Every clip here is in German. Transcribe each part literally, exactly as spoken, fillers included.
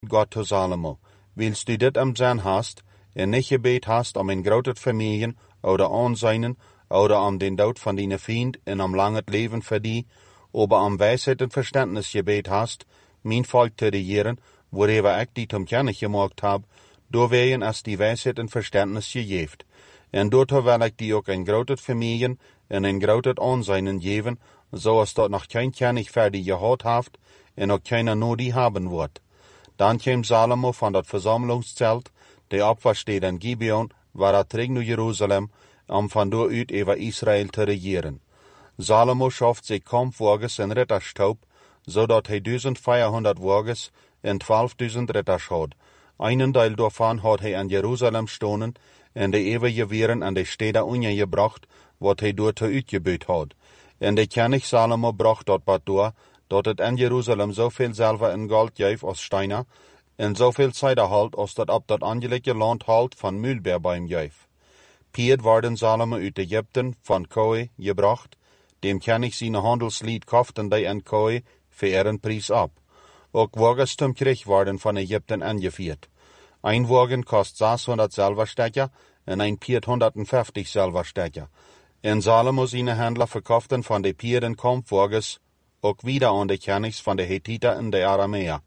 Gott zu Salomo, willst du dit am Sinn hast, en nicht gebet hast um een grote Familien, oder Ansehen, oder um den Tod von deinen Feind, en um langes Leben für die, aber um Weisheit und Verständnis gebet hast, mein Volk zu regieren, worüber ich die zum Kennig gemacht hab, do wären es die Weisheit und Verständnis gegeben. En dort will ich die auch ein großes Familien en ein großes Ansehen geben, so als dort noch kein König fertig gehad haft, en auch keiner nur die haben wird. Dann kam Salomo von dat Versammlungszelt, der Opfer steht in Gibeon, war er terug nach Jerusalem, um von dort uit über Israel zu regieren. Salomo schafft sich Kampfwagens in Ritterstaub, so dat hij vierzehnhundert Wagens en zwölftausend Ritters had. Einen Teil davon hat hij in Jerusalem stonen, en de ewige Wehren an de Städte ungebracht, wat hij dort uitgebuit had. En de König Salomo bracht dat bad door, dat het in Jerusalem zoveel zilver en gold geef als Steiner, en zoveel Zeider halt, als dat op dat angelike land halt van Mühlbeer bij hem geef. Piet worden Salomo uit Egypten van Koi gebracht, dem König zijn handelslied koften die en Koi für ihren Preis ab. Ook Wagens zum Krieg worden von Ägypten angeführt. Ein Wagen kost sechshundert Silberstecher en ein Piet hundertfünfzig Silberstecher. En Salomo seine Händler verkauften von de Pieten Kampfwagens ook wieder an de Königs von de Hethiter en de Aramäer.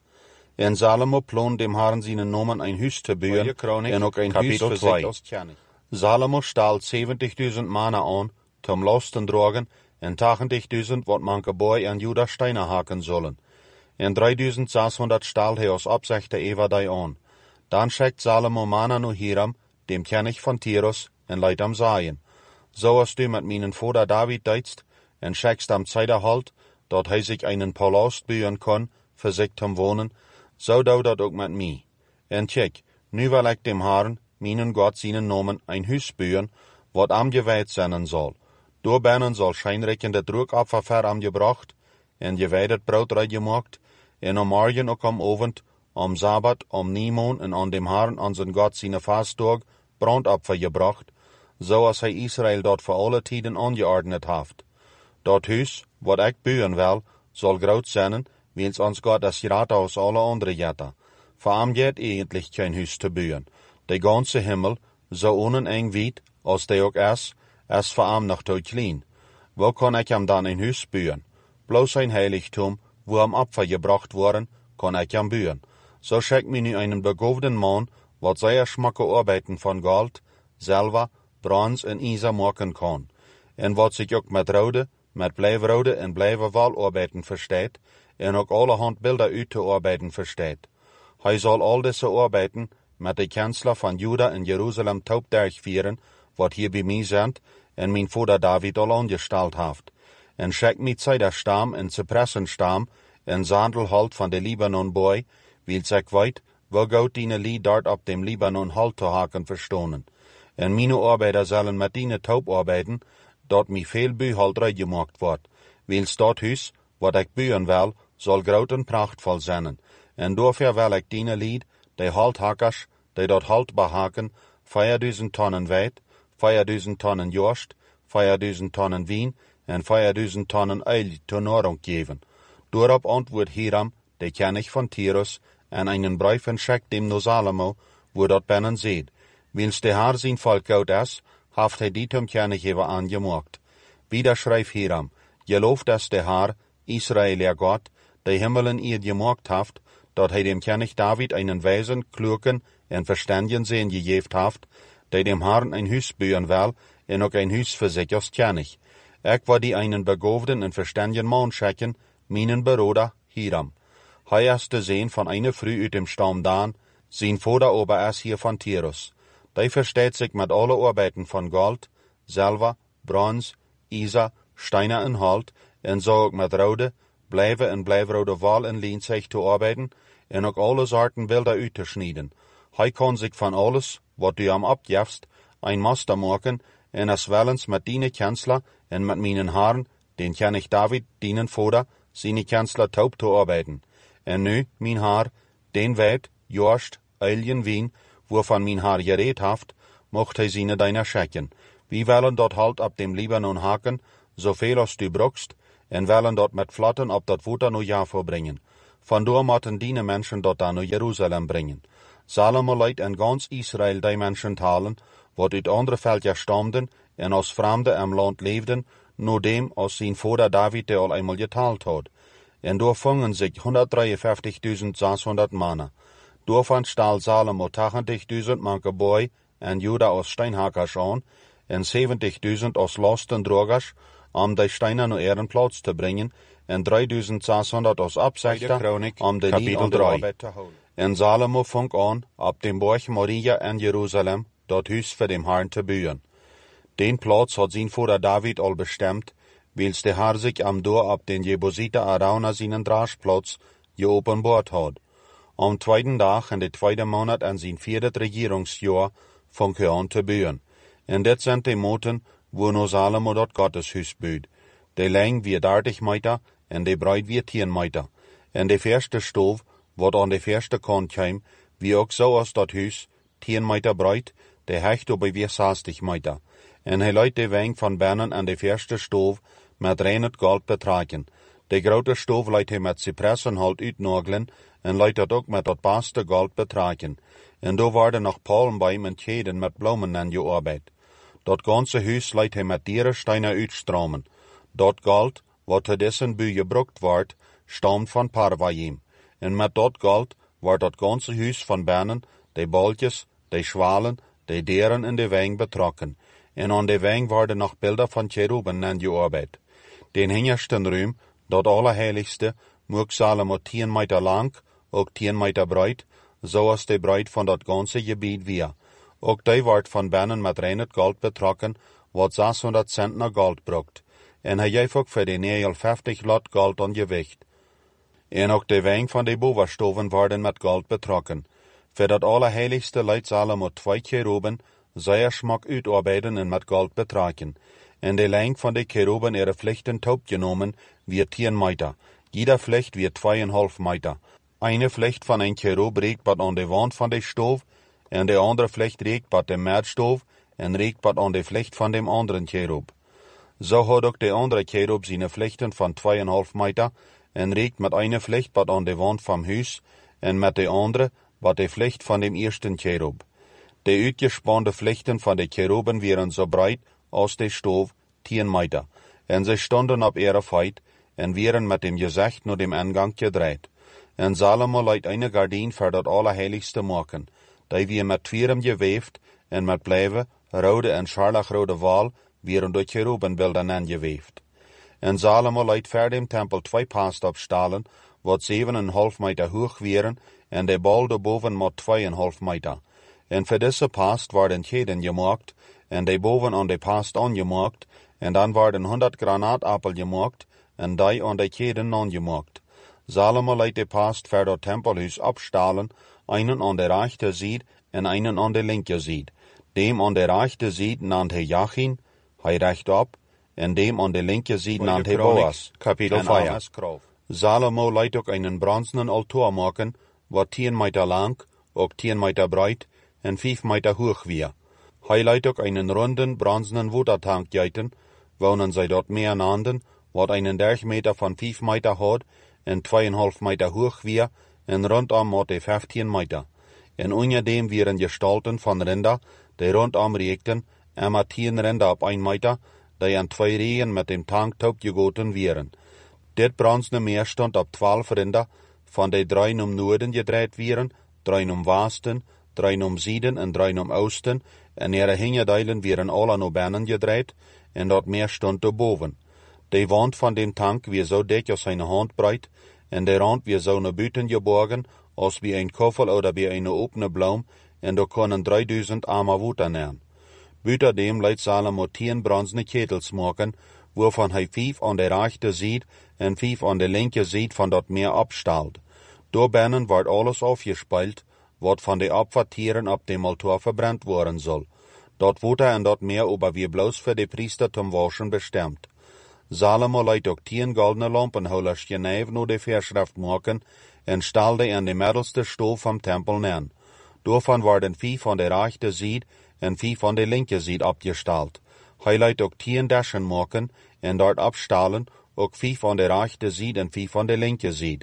En Salomo plont dem Herrn seinen Namen ein Hüs zu bauen en ook ein Hüs für sich als König. Salomo stahl zeventigduizend Mann an, zum Lasten dragen, en tachtigduizend wat manke Boy an Juda Steiner haken sollen. En dreitausendsechshundert stahl hij als Absichte Eva die an. Dann schickt Salomo Mana nu Hiram, dem König von Tyrus, en leit am Saien. So als du mit meinen Vater David deitst, en schickst am Zeiderhalt, dat hij sich einen Palast bauen kann, für sich zum Wohnen, so dau dat ook mit mir. En tjek, nu will ich dem Herrn, meinen Gott seinen Namen, ein Hüs bauen, wat am geweiht sein soll. Doorbinnen soll scheinreikende Druckopfer ver am gebracht, en geweidet Brot gemacht, en am Morgen ook am Abend, am Sabbat, am Niemon en an dem Herrn an zijn Gott seine Fasttag Brandopfer gebracht, so als hij Israel dort voor alle tiden angeordnet haft. Dat Hüs, wat ik bauen will, soll groot zijn, wils ons Gott das Rate aus alle andere Jätter. Voor am geht eigentlich kein Hüs te bauen. De ganze Himmel, so uneneng weit, als de ook is, is voor am nog te klein. Wo kann ich am dann ein Hüs bauen? Bloß ein Heiligtum, wo am Opfer gebracht worden, kann ich am bauen. So schickt mir nu einen begoften Mann, wat sehr schmacke Arbeiten von Gold, Silber, Bronze en Isa machen kann. En wat sich ook met Rode, met Blijvrode en Blijverwal arbeiten versteht, en ook allerhand Bilder uit te arbeiten versteht. Hij soll all diese Arbeiten met de Kanzler van Juda en Jerusalem taub durchführen, wat hier bei mir sind, en mein Vater David al angestalt haft. En schickt mir Zeiderstam en Zypressenstam en Sandel halt van de Libanon boy, wils ik weet, wo Gott die Lied dort op dem Libanon halt te haken verstonen. En meine Arbeiter sollen mit dine taub arbeiten, dort mi veel Bühalterei gemacht wordt. Wils dat Hüs, wat ik bauen will, soll groot en prachtvoll zijn. En dafür will ik dine Lied, de Halthackers, die dort halt behaken, vierduizend Tonnen weit, vierduizend Tonnen Jost, vierduizend Tonnen Wien en vierduizend Tonnen Öl zur Nahrung geben. Daarop antwoord Hiram, de König von Tyrus, en einen Brief schickt dem no Salomo, wo dort binnen seht. Wils de Herr sein Volk gut is, haft hij die zum König even angemacht. Wieder schreibt Hiram, gelooft es de Herr, Israel ihr Gott, de Himmelen ihr gemacht haft, dat hij dem König David einen weisen, klugen en verständigen Sehen gegeben haft, de dem Herrn ein Hüs bauen will, en ook ein Hüs für sich als König. Ich war die einen begoften en verständigen Mann schicken, meinen Bruder Hiram. Hij is te sehen von einer Früh uit dem Stamm Dan, sein Vater aber ist hier von Tyrus. Die versteht sich mit alle Arbeiten von Gold, Silber, Bronze, Isa, Steiner en Halt, en so ook mit Rode, Blijven en Blijvrode Wal en Lien sich zu arbeiten, en ook alle Sorten Bilder uitzuschneiden. Hij kann sich von alles, wat du am abgefst, ein Master machen, en es wellens mit dine Kanzler en mit meinen Herren, den König David, dienen Vater, seine Kanzler taub zu arbeiten. En nu, mein Herr, den Weit, Jost, Eiljen Wien, wovon mein Herr geredet haft, mocht hij seine deiner schicken. Wir wollen dort halt ab dem Libanon haken, so viel als du brauchst, en wollen dort mit Flotten ab dat Water no ja vorbringen. Van door mochten die mensen dort dan naar Jeruzalem brengen. Salomo leidt in ganz Israël die mensen talen, wat uit andere veldjes stamden en als vreemden im land leefden, nur dem als zijn vader David der al einmal getaald had. En door vangen zich honderddrieënvijftigduizend mannen. Doorvan staal Salomo tachtigduizend manke boy en Juda als steinhakkers aan, en zeventigduizend als lastendragers, om die steinen naar ihren plaats te brengen, en drieduizend als opzichter, om de niet aan de arbeid te houden. En Salomo vong aan, op dem borg Moria in Jeruzalem, dat huis voor dem Herrn te bouwen. Den plaats had zijn vader David al bestemd, wils de Herr zich am door op den Jebusiter Arauna seinen Draagplaats geopenbaard had. Am tweeden dag in de tweede maand in zijn vierde regeringsjaar vong hij aan te bouwen. En dit zijn de moten, wo no Salomo dat Gotteshuis bouwt. De leng wie dertig meter en de breid wie tien meter. En de verste stoof, wat aan de verste kant kwam, wie ook zo als dat huis, tien meter breed, de hecht op weer zestig meter. En hij leidt de weng van binnen aan de verste stoof met rein goud betraken. De grote stoof leidt hij met cypressenhout uitnagelen en leidt dat ook met dat beste goud betraken. En daar worden nog palmbomen en keden met bloemen aan gearbeid. Dat ganze huis leidt hij met dierensteinen uitstromen. Dat goud, wat te dessen bu gebruikt wordt, stamt van Parvayim. En met dat goud wordt dat ganze huis van binnen, de balkjes, de schwalen, de deren in de weng betrokken. En aan de weng worden nog beelden van cheruben aan gearbeid. Den hingersten ruim, dat allerheiligste, moog Salomo tien meter lang, ook tien meter breed, zoals de breed van dat ganze gebied weer. Ook die wordt van binnen met rein goud betrokken, wat zeshonderd centner goud brukt. En hij geeft ook voor de negenenvijftig lot goud aan gewicht. En ook de weng van de bovenstoven worden met goud betrokken. Voor dat allerheiligste leidt Salomo twee cheruben, zeer smak uitarbeiden en met goud betraken. En de leng van de cheruben ihre vlechten taub genomen, wie tien meter. Jeder vlecht wie tweeënhalf meter. Eine vlecht van een cherub reikt aan de wand van de stoof, en de andere vlecht reikt aan de meerdstoof, en reikt aan de vlecht van dem anderen cherub. Zo had ook de andere cherub zijn vlechten van tweeënhalf meter, en reikt met eine vlecht aan de wand van huis, en met de andere wat de vlecht van dem eersten cherub. De uitgespande vlechten van de cheruben waren zo breed als de stoof, tien meter, en ze stonden op ihre feit, en waren met dem gezicht naar dem ingang gedraaid. En Salomo leidt eine gardien voor dat allerheiligste maken, die wir met twierem geweefd, en met blijven, rode en scharlachrode wal, waren door cherubenbeelden aangeweefd. En Salomo leidt voor dem tempel twee paastopstalen, wat zevenenhalf meter hoog waren, en de bal daarboven met tweeënhalf meter. En voor deze paast worden keden gemaakt, en de boven aan de paast aangemaakt, en dan worden honderd granaatappel gemaakt, en die aan de keden aangemaakt. Salomo leidt de paast voor dat tempelhuis opstalen, einen aan de rechte zijde en einen aan de linker zijde. Dem aan de rechte zijde naant hij Jachin, hij rechtop, en dem aan de linker zijde naant hij Boas. Kapitel vijf. Salomo leidt ook einen bronzenen altaar maken, wat tien meter lang, ook tien meter breed, en vijf meter hoog weer. Hij leidt ook einen runden bronzenen watertank geiten, wonen zij dort meer nanden, wat einen dertig meter van vijf meter had, en tweeënhalf meter hoog weer, en rondom moet hij vijftien meter. En onder dem waren gestalten van rinder, die rondom reekten, en met tien rinder op een meter, die aan twee rijen met dem tank taub gegoten waren. Dit bronzene meer stond op twaalf rinder, van de drie om noorden gedraaid waren, drie om westen, drie om zuiden en drie om oosten, en ihre hingedeilen waren alle naar binnen gedraaid, en dat meer stond erboven. De wand van dem tank weer zo dik als een handbreed, en de rand weer zo naar buiten geborgen, als wie een koffer oder wie een opene bloem, en daar konden drieduizend arme water nemen. Buiten dem leidt Salomo tien bronzene ketels maken, waarvan hij vijf aan de rechte zijde en vijf aan de linker zijde van dat meer opstalt. Daarbinnen wordt alles afgespeeld, wat van de opfertieren op dem altaar verbrannt worden zal. Dat water en dat meer ober weer bloos voor de priester zum waschen bestemd. Salomo leidt ook tien goldene lampenhouders geneven naar de verschrift maken, en stelde in de middelste stoof vom tempel neer. Daarvan worden vijf aan de rechte zijde en vijf aan de linker zijde opgesteld. Hij leidt ook tien daschen maken, en dort opstalen, ook vijf aan de rechte zijde en vijf aan de linker zijde.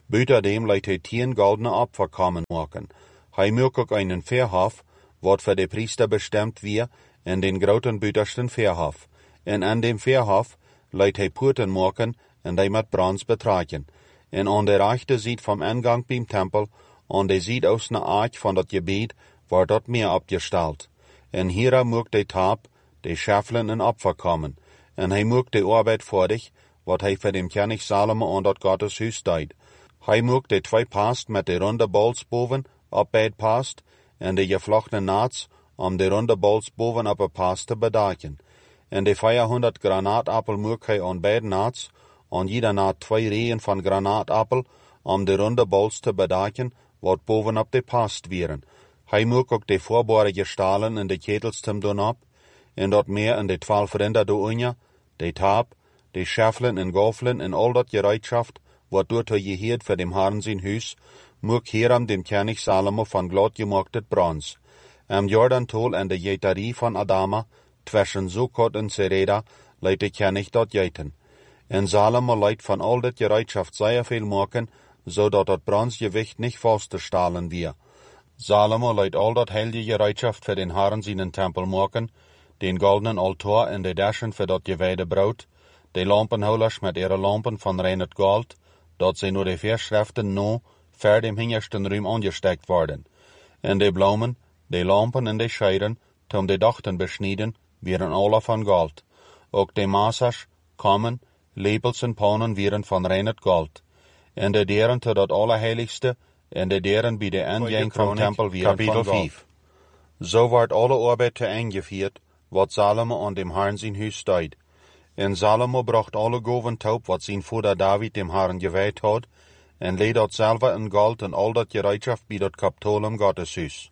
Buiterdem leidt hij tien goldene Opfer kommen maken. Hij moet ook einen Veerhof, wat voor de priester bestemd wie, in den groten buitersten Veerhof. En aan dem Veerhof leidt hij poorten maken, en die met brons betraken. En aan de rechte zijde vom ingang beim Tempel, aan de zijde aus na aard van dat gebed, wordt dat meer opgesteld. En hiera moet de taap, de scheffelen en Opfer kommen. En hij moet de arbeid voordig, wat hij voor dem König Salomo aan dat Gottes huis deed. Hij moet de twee past met de runde bols boven op beid past, en de gevlochtene naats om de runde bols boven op een past te bedaken. En de vierhonderd granaatappel moet hij aan beide naats, aan jeder naad twee reeën van granaatappel, om de runde bols te bedaken, wat boven op de past wieren. Hij moet ook de voorborige stalen en de ketels tem doen op, en dat meer en de twaalf rinder doonja, de taap, de scheffelen en gofelen en al dat gereedschaft, wat door te geheerd voor dem Herrn zijn huis, moet hieram dem König Salomo van glad gemaaktet brons. Am Jordantol en de jeterie van Adama, zwischen Sukkot en Sereda, leidt de König dat jeten. En Salomo leidt van al dat gereedschaft zeer veel maken, zodat dat bronsgewicht niet vast te stalen wie. Salomo leidt al dat heilige gereedschaft voor den Herrn zijn tempel maken, den goldenen altaar en de daschen voor dat gewijde brood, de lampenhouders met ihre lampen van reinet gold, dat zij door de verschriften no ver dem hingersten ruim angesteckt worden. En de bloemen, de lampen en de scheiren, tom de dachten besneden, wieren alle van gold. Ook de maasers, kammen, lepels en pannen wieren van reinet gold. En de deren tot dat allerheiligste, en de deren bij de ingang van tempel wieren van gold. Zo wordt alle arbeid te eingevierd, wat Salomo aan dem Herrn zijn huis deed. En Salomo bracht alle goven taub, wat zijn vader David dem Herrn gewijd had, en leed dat zelve in gold en al dat gereedschaft bij dat Kapitolum Gottes huis.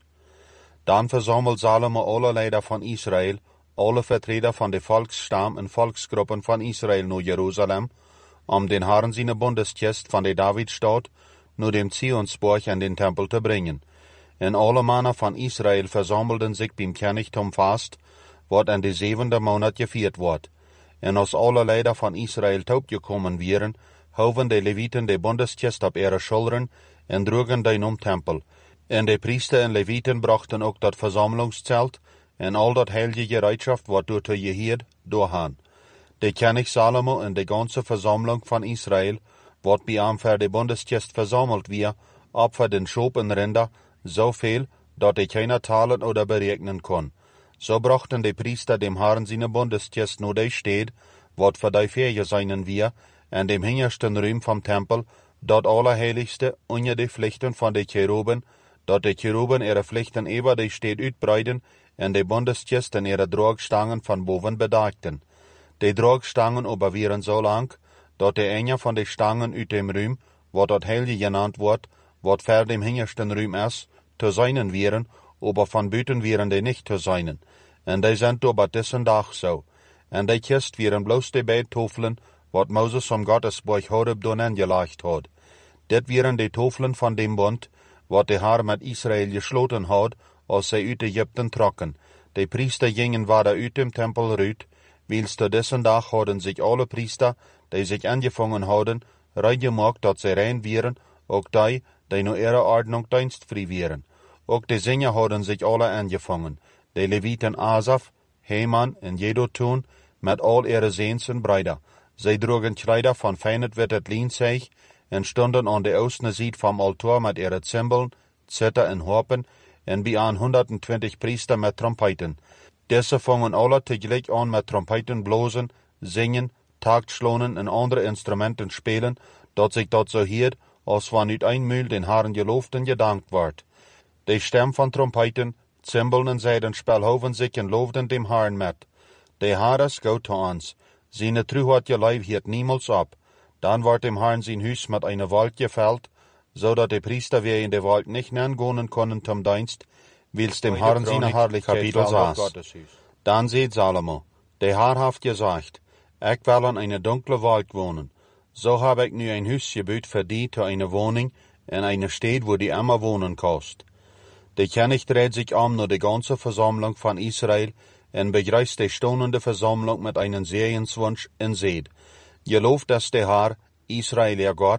Dan verzamelt Salomo alle leider van Israël, alle vertreter van de volksstam en volksgroepen van Israël naar Jeruzalem, om den Herrn zijn bundeskist van de Davidstad naar dem Zionsborg en den Tempel te brengen. En alle mannen van Israël versammelden zich beim Königtum vast, wat in de zevende maand gevierd wordt. En als alle leider van Israël taub gekommen wären, houden de Leviten de bundeskist op ihre schulteren en droegen den om Tempel. En de priester en Leviten brachten ook dat versammlungszelt en al dat heilige gereedschaft wat door te geheerd doorhaan. De König Salomo en de ganze Versammlung van Israël, wat bij hem voor de bundeskist versammelt wie, op voor den Schoop en Rinder, zoveel, dat de keiner talen oder berekenen kon. So brachten de priester dem Herrn seine bundeskist nur de steed, wat voor die Ferje seinen wir, en dem hingersten ruim vom Tempel, dat allerheiligste, onder de Pflichten van de Cheruben, dat de Cheruben ihre Pflichten über de steed uitbreiden, en de bundeskist en ihre Drogstangen van boven bedaakten. De Drogstangen aber wieren so lang, dat de ene van de Stangen uit dem ruim, wat dat heilige genannt wordt, wat ver dem hingersten ruim is, te seinen wieren, aber van buiten wieren de nicht te seinen. En die zijn aber dissen dag zo. En die kist wieren bloos de beid tofelen, wat Moses om Gottesborg Horeb doen aangelegd had. Dit wieren de tofelen van dem Bund, wat de Herr met Israël gesloten had, als zij uit Egypten trokken. De priester gingen waar uit dem Tempel ruit, wils te dissen dag hadden zich alle priester, die zich aangevangen hadden, reingemaakt dat zij rein wieren, ook die, die naar ihre ordnung dienstvrij wieren. Ook de Singer hadden zich alle aangevangen, de Leviten Asaf, Heman en Jedutun, met al ihre Seens en Brüder. Zij droegen Kleider van feinet wittet Lienzeug en stonden aan de oostene zijde vom Altar met ihre Zimbeln, Zither en Harpen en bij aan honderdtwintig priester met trompeten. Deze vangen alle tegelijk aan met trompeten blozen, zingen, taktschlonen en andere instrumenten spelen, dat zich dat zo heert, als van uit een muil den Herrn geloofd en gedankt wordt. De stem van trompeten, Zimbeln en zijdenspel houden zich en loofden dem Herrn met. De Herr is goed te ons. Seine truhartige Leib hiert niemals op. Dan wordt dem Herrn zijn huis met eine Wald geveld, zodat de priester weer in de Wald nicht neergonen konnen zum Dienst, wils dem Herrn seine Herrlichkeit saß. Dan seht Salomo, der Herr haft gesagt, ich will in eine dunkle Wald wohnen. So habe ich nu ein Huis gebaut für die zu eine Wohnung in eine Stadt, wo die immer wohnen kost. Der König dreht sich um nur die ganze Versammlung von Israel en begrüßt die stonende Versammlung mit einem Segenswunsch und seht, gelobt ist der Herr, Israel ihr Gott,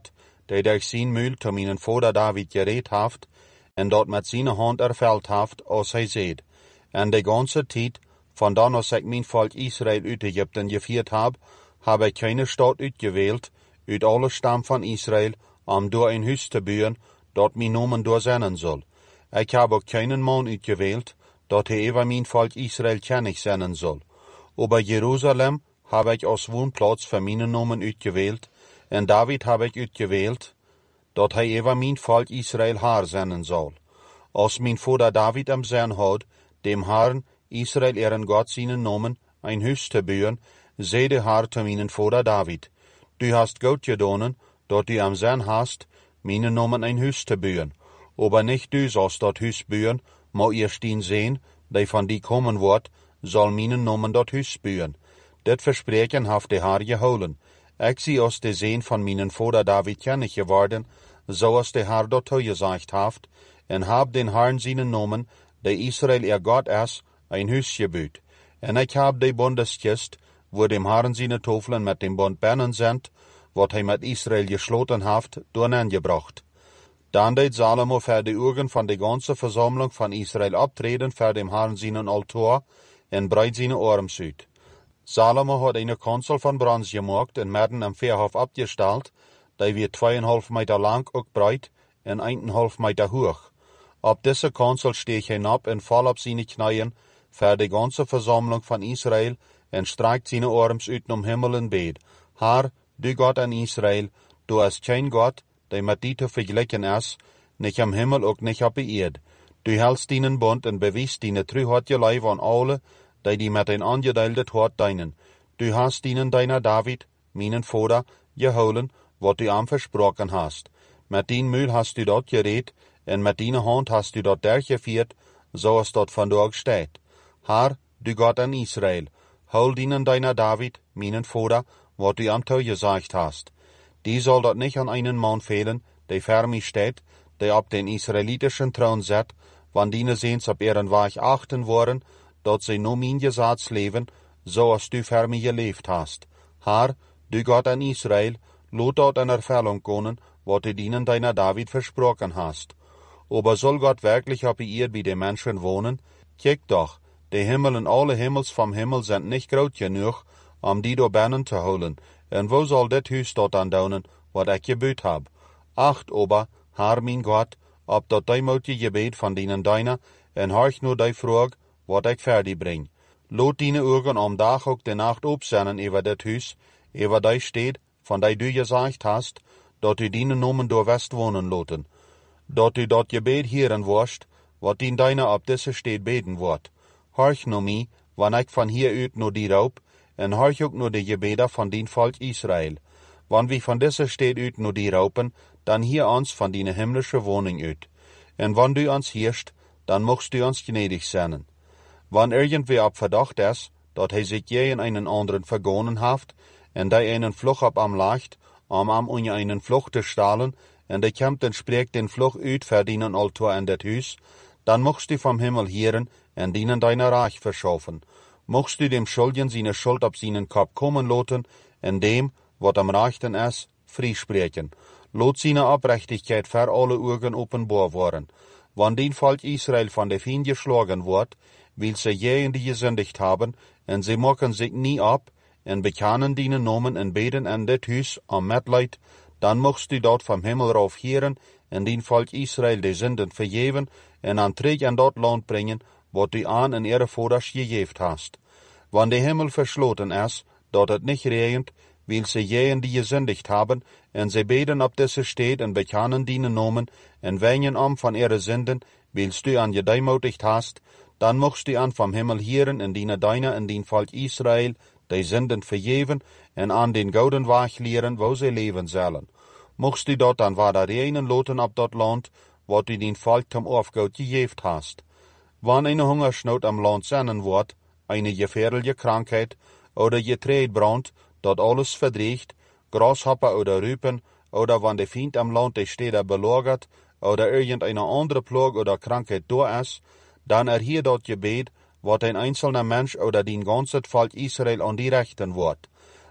der durch sein Mühl zu meinen Vater David geredet haft, en dort mit seiner Hand erfällt haft, als hij seht. En de ganze Zeit, von dann als ich mein Volk Israel uit Ägypten geführt hab, habe ich keine Stadt uitgewählt, uit alle Stamm von Israel, um door ein Haus zu bauen, dort mein Namen durchsennen soll. Ich habe auch keinen Mann uitgewählt, dort er über mein Volk Israel kennig sennen soll. Aber Jerusalem habe ich als Wohnplatz für meinen Namen uitgewählt, en David habe ich uitgewählt, dort er über mein Volk Israel Haar sennen soll. Als mein Vater David am Sinn hat, dem Herrn Israel ihren Gott seinen Namen ein Haus zu bauen, seh der Herr zu meinen Vater David. Du hast gut gedonen, dort du am Sinn hast, meinen Namen ein Haus zu bauen. Aber nicht du sollst dort Haus bauen, ma ihr stehen sehen, der von die kommen wird, soll meinen Namen dort Haus bauen. Det Versprechen haft der Herr geholen. Ich sie aus de Sehen von meinen Vater David kennig geworden, so als der Herr dort gesagt haft, en hab den Herrn seinen Namen, der Israel ihr Gott ist, ein Haus gebaut. En ich hab de Bundeskist, wo dem Herrn seine Teufeln mit dem Bund Bernen sind, wat hij mit Israel geschloten haft, durcheinandergebracht. Dann deed Salomo für die Augen von der ganzen Versammlung von Israel abtreten für dem Herrn seinen Altar en breit seine Arme süd. Salomo hat eine Kanzel von Bronze gemacht en mitten am Verhof abgestellt, die wird zweieinhalb Meter lang und breit en eineinhalb Meter hoch. Ab dieser Kanzel stehe ich hinab en fall auf seine Knien für die ganze Versammlung von Israel en streckt seine Arme uit um Himmel en bet. Herr, du Gott an Israel, du hast kein Gott, der mit dir zu vergleichen ist, nicht am Himmel und nicht auf der Erde. Du hältst deinen Bund und bewiest deine Treuheit Leib an alle, die die mit dein angedeiltet hat deinen. Du hast ihnen deiner David, meinen Vater, geholen, was du am versprochen hast. Mit dein Mühl hast du dort geredet, und mit deiner Hand hast du dort durchgeführt, so es dort von dort steht. Herr, du Gott an Israel, hol ihnen deiner David, meinen Vater, was du am Tau gesagt hast. Die soll dort nicht an einen Mann fehlen, der für mich steht, der ab den israelitischen Thron sitzt, wann die sehens ab ihren Weich achten wollen, dort sie nur mein Gesetz leben, so als du für mich gelebt hast. Herr, du Gott an Israel, lot dort in Erfüllung kommen, was du ihnen deiner David versprochen hast. Aber soll Gott wirklich ab ihr wie die Menschen wohnen? Kick doch, die Himmel und alle Himmels vom Himmel sind nicht groß genug, um die do Bernen zu holen. En wo soll det Hus dort andaunen, wat ich gebaut hab? Acht aber, Herr mein Gott, ob dort dein mutige Gebet von denen deiner, en horch nur dei Frage, wat ich fertig bring. Lot deine Augen am Tag auch die Nacht obsennen über det Hus, über dei steht, von dei du gesagt hast, dort du deinen Namen do West wohnen loten. Dort du dort Gebet hören wirst, wat din deiner ab diese steht beten wird. Horch nur mi, wann ich von hier uit nur die raub, en horch ook nur die Gebete von din Volk Israel. Wann wir von dieser steht uit nur die raupen, dann hier uns von deine himmlische Wohnung uit. En wann du uns hirst, dann mochst du uns gnädig sein. Wann irgendwer ab Verdacht ist, dort hij sich je in einen anderen vergonnen haft, en der einen Fluch ab am Leicht, um am unja einen Fluch zu stahlen, en der kämmt en spricht den Fluch uit für dienen Altar in det Hus, dann mochst du vom Himmel hören, en dienen deiner Reich verschaffen. Mochst du dem Schuldigen seine Schuld ab seinen Kopf kommen loten, en dem, wat am Rechten ist, friespreken. Lot seine Abrechtigkeit für alle Augen offenbar worden. Wann den Volk Israel von der Feind geschlagen wird, will sie je in die gesündigt haben, en sie machen sich nie ab, en bekennen deinen Namen en beten en det Hus am Mitleid, dann mochst du dort vom Himmel rauf hören, en den Volk Israel die Sünden vergeben, en an Träg an dort Land bringen, wat du an in ihre Voders gegeft hast. Wann der Himmel verschloten ist, dort het nicht regnet, will sie je in die gesündigt haben, en sie beten ab diese steht en bekennen deinen Namen, en wengen um von ihre Sünden, willst du an gedeimutigt hast, dann mochst du an vom Himmel hören en diene deiner en den Volk Israel, die Sünden vergeben, en an den gouden Weg lehren, wo sie leben sollen. Mochst du dort dann wieder reinen loten ab dort Land, wat du den Volk zum Aufgaut gegeft hast. Wann eine Hungersnot am Land sein wird, eine gefährliche Krankheit oder Getreidbrand, dort alles verdriecht, Grashopper oder Rüpen, oder wann der Feind am Land die Städte belagert, oder irgendeine andere Plage oder Krankheit da ist, dann erhielt dort Gebet, wat ein einzelner Mensch oder den ganzen Volk Israel an die rechten wird.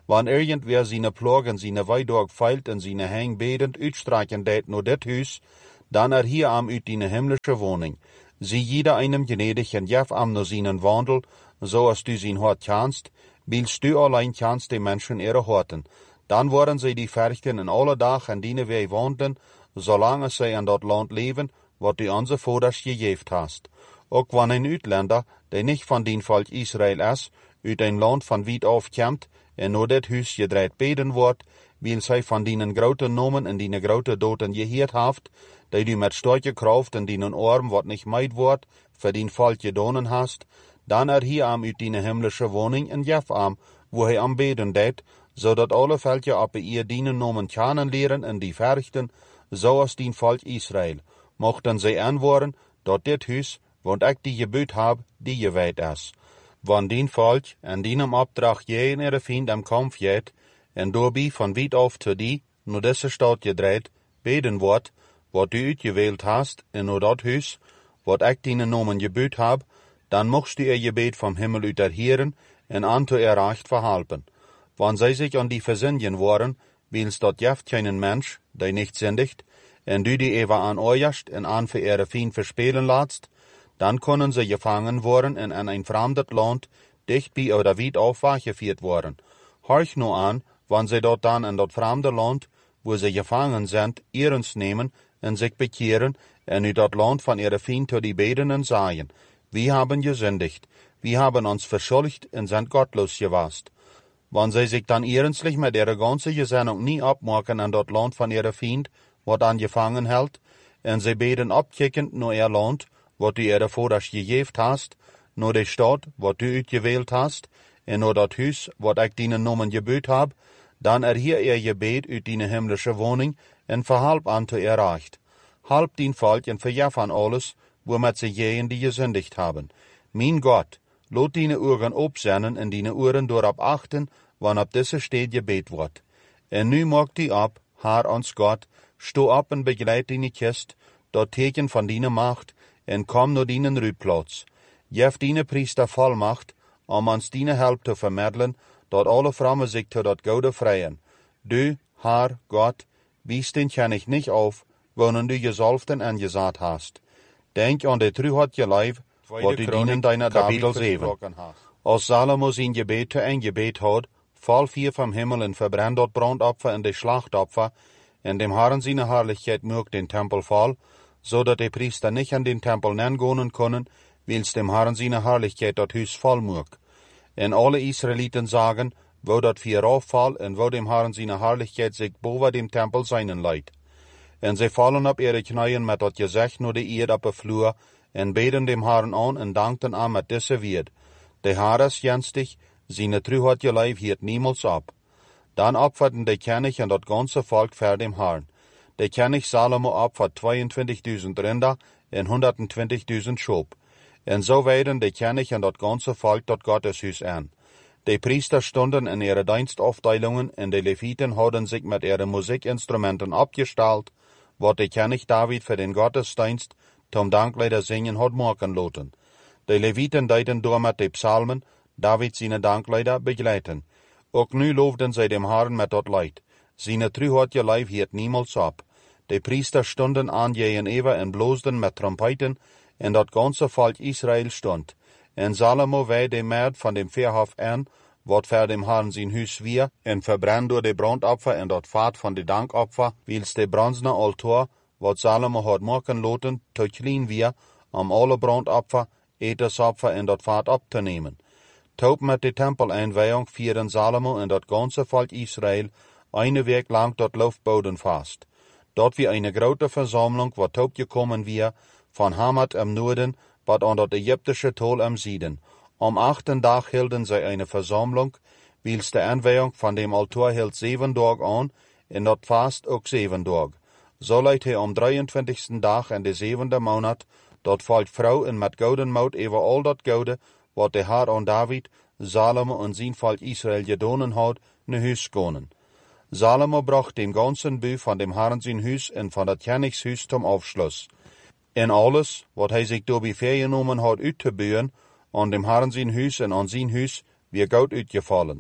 Wann irgendwer seine Plagen, seine Weidorg feilt en seine Heng bedend uitstreichen deed nur dit Hus, dann er hier am uit die himmlische Wohnung. Sie jeder einem gnädig en jef am nur seinen Wandel, so als du sein Hort kannst, willst du allein kannst die Menschen ihre Horten. Dann worden sie die Ferchten in alle Dach an denen wir wohnten, solange sie an dort Land leben, wat du onze Voders gegeft hast. Ook wann ein Utländer, der nicht von den Volk Israel ist, uit ein Land von weit auf kommt, en nur det Hus gedreht beden wordt, weil sie von denen grote Nomen en denen grote Doten geheerd haft, die du mit starke Kraft en denen Arm wat nicht meid wordt, für den Volk gedonen hast, dann er hier am uit denen himmlische Wohnung en jef am, wo hij am beden deed, zodat alle Völker op ihr dienen Nomen kennen leren en die verrichten, so als den Volk Israel, mochten sie antwoorden, dat dit Hus, want ik die gebüt hab, die geweiht is. Wann den Volk en dienem Opdracht je in ihre Fiend am Kampf jet, en doorbi van weit auf zu die, nur diese Stadt gedreht, beden wordt, wat du uitgewählt hast, en nur dat Hus, wat ik dienen Nomen gebüt hab, dann mochst du ihr Gebet vom Himmel uit erhieren, en anto ihr Recht verhalten. Wann sie sich an die Versinnien waren, wils dort jeft keinen Mensch, der nicht sündigt, en du die Eva an euerst en an für ihre Fiend verspelen latst, dann können sie gefangen worden en an ein fremdet Land, dicht bei oder weit auf weggeführt worden. Horch nur an, wann sie dort dann in dort fremde Land, wo sie gefangen sind, ihrens nehmen en sich bekehren, en u dort Land von ihre Fiend zu die Bedenen sagen, wir haben gesündigt, wir haben uns verschuldigt en sind gottlos gewast. Wann sie sich dann ehrenslich mit ihrer ganzen Gesinnung nie abmachen an dort Land von ihrer Fiend, wat an gefangen hält, en sie beten abkickend nur ihr Land, wat du ihre Voders gegeft hast, nur die Stadt, wat du uitgewählt hast, en nur dat Hus, wat ich dienen Nomen gebüt hab, dann erhier ihr Gebet uit die himmlische Wohnung, en verhalb an zu ihr Recht. Halb den Volk en verjaf an alles, womit sie jehen die gesündigt haben. Mein Gott, lot deine Ohren opsennen en deine Ohren dorab achten, wann ab diese steht gebet wird. En nu mag die ab, Herr ons Gott, sto ab en begleit deine Kist, dort Teken von deine Macht, en komm nur deinen Rüdplatz. Jef deine Priester Vollmacht, um uns deine Help zu vermitteln, dort alle Frauen sich zu dort Gode freien. Du, Herr Gott, wies den kenn ich nicht auf, wonen du gesalften angesagt hast. Denk an die Trühat je Leib, wat du dienen deiner Kapitel sieben. Als Salomo sein Gebet zu ein Gebet hat, fall vier vom Himmel en verbrennt dort Brandopfer en die Schlachtopfer, en dem Herrn seine Herrlichkeit mögt den Tempel voll, so dat die Priester nicht an den Tempel nengehen können, wils dem Herrn seine Herrlichkeit dort Hus voll mögt. En alle Israeliten sagen, wo dat vier auffall en wo dem Herrn seine Herrlichkeit sich boven dem Tempel seinen leid. En sie fallen op ihre Knien mit dat Gesicht nur die Erde op de Flur, en beten dem Herrn an en dankten an mit diese Wied. De Herr ist jenstig, seine Trühat je Leib hielt niemals ab. Dann opferten de König en dat ganze Volk vor dem Herrn. De König Salomo opfert zweiundzwanzigtausend Rinder en hundertzwanzigtausend Schob. En so weiden de König en dat ganze Volk dat Gotteshuis an. De Priester stunden in ihre Dienstaufteilungen en de Leviten hadden sich mit ihren Musikinstrumenten abgestellt, wat de König David für den Gottesdienst zum Danklieder singen hat machen lassen. De Leviten deiden door mit de Psalmen David seine Danklieder begleiten. Ook nu loofden zij dem Herrn met dat Leid. Seine Trühat je Leib hielt niemals ab. De Priester stunden an jeen Ewer en bloosden met Trompeten, en dat ganze Volk Israel stund. En Salomo wei de Mäd van dem Veerhof an, wat ver dem Herrn zijn Hus wir, en verbrennt door de Brandopfer en dat Vaat van de Dankopfer, wils de bronzene Altar, wat Salomo had maken laten, te klein wir, om alle Brandopfer, Etersopfer en dat Vaat op te nemen. Taub met de Tempeleinweihung vieren Salomo en dat ganze Volk Israel eine Week lang dort Laufboden fast. Dort wie eine grote Versammlung, wat taub gekommen wir, von Hamat im Norden, bat an dat ägyptische Tol am Süden. Am achten Tag hielden sie eine Versammlung, wils de Anweihung von dem Altar hielt sieben Tag an, en dat Fast ook sieben Tag. So leidt hij am drieëntwintigsten Tag in de zevende Monat, dat valt vrouw en met gouden mout over al dat gouden, wat de Herr an David, Salomo en zijn volk Israel gedonen had, naar huis konen. Salomo bracht den ganzen Bau von dem Herrn sein Hus en van dat Königshus zum Aufschluss. En alles, wat hij zich door vergenomen had uit te bouwen, an dem Herrn sein Hus en an sein Hus, wie Goud uitgevallen.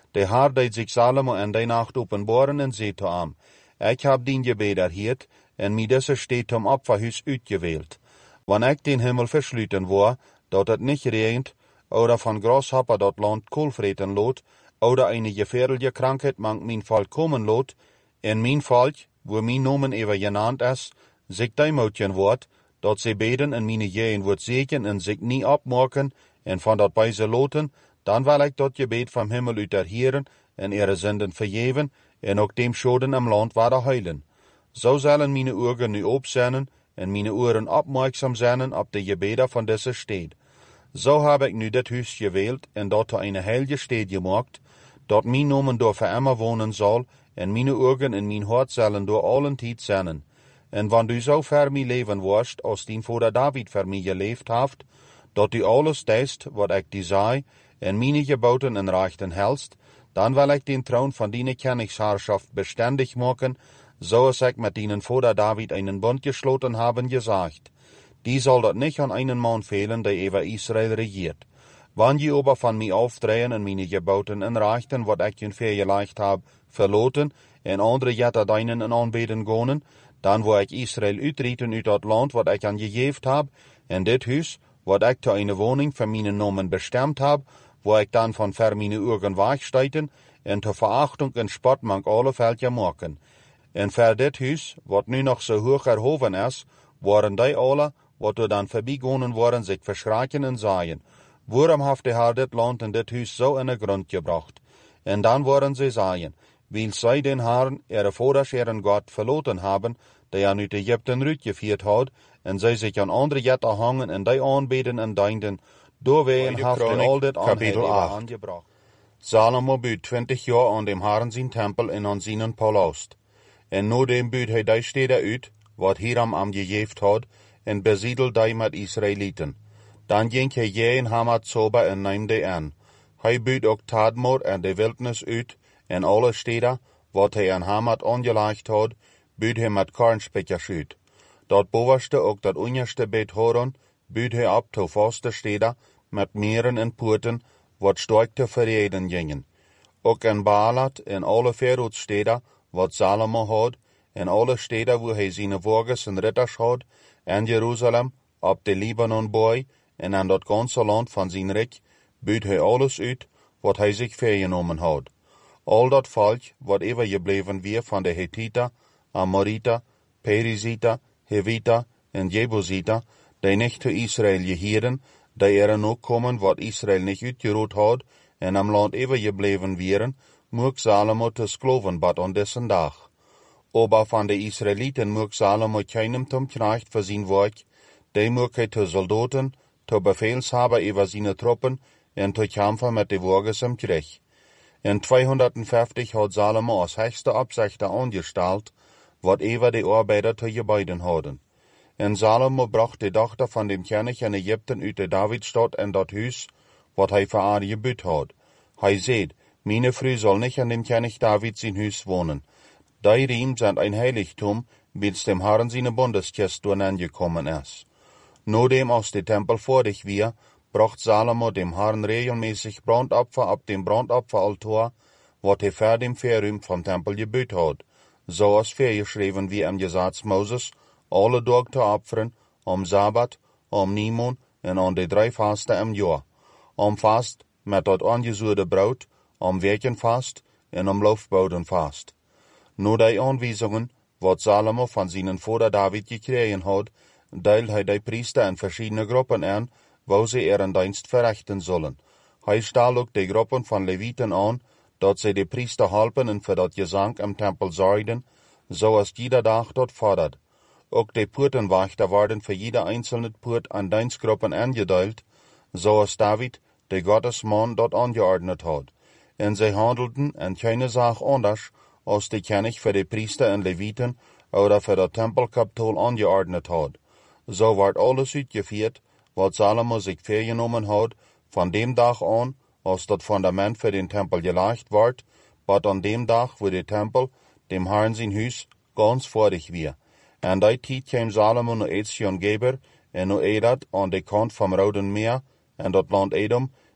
De Herr deed zich Salomo en die nacht openbaren en zei tot hem, ik heb dien gebed erheerd en mij deze steed om opferhuis uitgewählt. Wanneer ik den Himmel versluiten wou, dat het niet regent, oder van grashopper dat land koolvreten lot, oder eine gefährliche Krankheit mang mijn volk komen lot, en mijn volk, wo mijn nomen even genannt is, zich duimhoudjen wordt, dat ze beden en mijn jeën wordt zegen en zich niet opmaken, en van dat bij ze loten, dan wil ik dat gebed vom Himmel uit erheren en ihre zinden vergeven, en ook dem Schoden im land werden heilen. Zo zullen mijn ogen nu opzenden, en mijn oren opmerksam zijn op de gebeden van deze stad. Zo heb ik nu dit huis gewählt en dat tot een heilige stad gemaakt, dat mijn nomen door voor immer wonen zal, en mijn ogen en mijn hart zullen door allen tijd zijn. En wanneer du zo ver mij leven worst, als dien vader David voor mij geleefd heeft, dat du alles deist, wat ik die zei, en mijn geboten en rechten helst, dan wil ik den troon van die Königsherrschaft beständig maken, zoals ik met dienen vader David einen Bund geschloten haben gesagt. Die soll dat nicht an einen Mann fehlen, der über Israel regiert. Wann je aber von mir aufdrehen en meine Geboten en Rechten, wat ik je vergeleicht hab, verloten, en andere jetter deinen en aanbeden gonen, dan wo ik Israel uitrieten uit dat land, wat ik aan gegeven hab, en dit huis, wat ik te eine woning voor mijn nomen bestemd hab, wo ik dan van ver meine Ugen wegsteiten, en ter Verachtung en Spott mang alle Veldje maken. En voor dit huis, wat nu nog zo hoog erhoven is, waren die alle, wat er dan voorbijgonen waren, zich verschraken en zeien, waarom heeft de Heer dit land en dit huis zo in de grond gebracht? En dan waren ze zeien, weil zij den Herrn, ihre Voders, ihren Gott, verloten hebben, die aan uit Egypten uitgevierd had, en zij zich aan andere jetten hangen en die aanbeden en dienden, doorwegen heeft hij al dit aangebracht. Salomo buut twintig jaar aan dem Herrn zijn tempel en aan zijn palast. En nu dem buut hij die steden uit, wat Hiram am gegeven had, en besiedelt die met Israëlieten. Dan ging hij jeen Hamat Zoba en neemde aan. Hij buut ook Tadmor en de wildnis uit, en alle steden, wat hij aan Hamat aangelegd had, buut hij met kornspikkers uit. Dat bovenste ook dat onderste Beit Horon, buut hij op to vaste steden, met meren en poorten, wat sterk te verreden gingen. Ook in Baalat en alle veerroodsteden, wat Salomo had, en alle steden waar hij zijn wagens en ritters had, en Jeruzalem, op de Libanonboy, en aan dat ganze land van zijn rijk, buut hij alles uit, wat hij zich vergenomen had. Al dat volk, wat ever gebleven weer van de Hethiter, Amoriter, Periziter, Heviter en Jebusiter, die niet te Israël gehieren, die er ook komen, wat Israël niet uitgeroet had, en am land ever gebleven wieren, moek Salomo te skloven bad on dessen dag. Aber van de Israëlieten moek Salomo keinem tom knecht voor zijn werk, die moek hij te soldaten, te befehlshaber über seine Truppen, en te kämpfer met de wagens im Krieg. In tweehonderdvijftig had Salomo als höchste Absichter angestalt, wat ever de Arbeiter te gebäuden hadden. En Salomo bracht de dochter van dem König in Egypten uit de Davidstad en dat huis, wat hij voor haar gebuut had. Hij zei, meine Frau soll nicht an dem König David sein Huis wohnen. Die Riem sind ein Heiligtum, bis dem Herrn seine Bundeskist durchangekommen ist. Nachdem aus dem Tempel fertig war, bracht Salomo dem Herrn regelmäßig Brandopfer ab dem Brandopferaltar, wat er vor dem Verräum vom Tempel gebüht hat, so als vorgeschrieben wie im Gesetz Moses, alle Tage zu opfern, am Sabbat, am Niemon en an de drei Fasten im Jahr. Am Fast met dat angezuurde brood, am Wekenfast en am Laufboudenfast. Nu die aanwijzingen, wat Salomo van zijn vader David gekregen had, deilt hij de priester in verschiedene groepen aan, wo ze ihren dienst verrichten zullen. Hij stelt ook de groepen van Leviten aan, dat ze de priester helpen en voor dat gezang im Tempel zorgden, zoals jeder dag dat fordert. Ook de poortenwachter worden voor jede einzelne poort aan dienstgroepen aangedeeld, zoals David, de Gottesmann, dat angeordnet had. En zij handelten en keine Sache anders, als de König für de Priester en Leviten oder für dat Tempelkapitol angeordnet had. So ward alles uitgeführt, wat Salomo sich vergenommen had, von dem Tag an, als dat Fundament für den Tempel gelegt ward, bat an dem Tag, wo der Tempel, dem Herrn sein Huis, ganz fertig war. En die tijd kwam Salomo naar Ezion Geber, en naar Edat, aan de kant vom Roden Meer, en dat land Edom,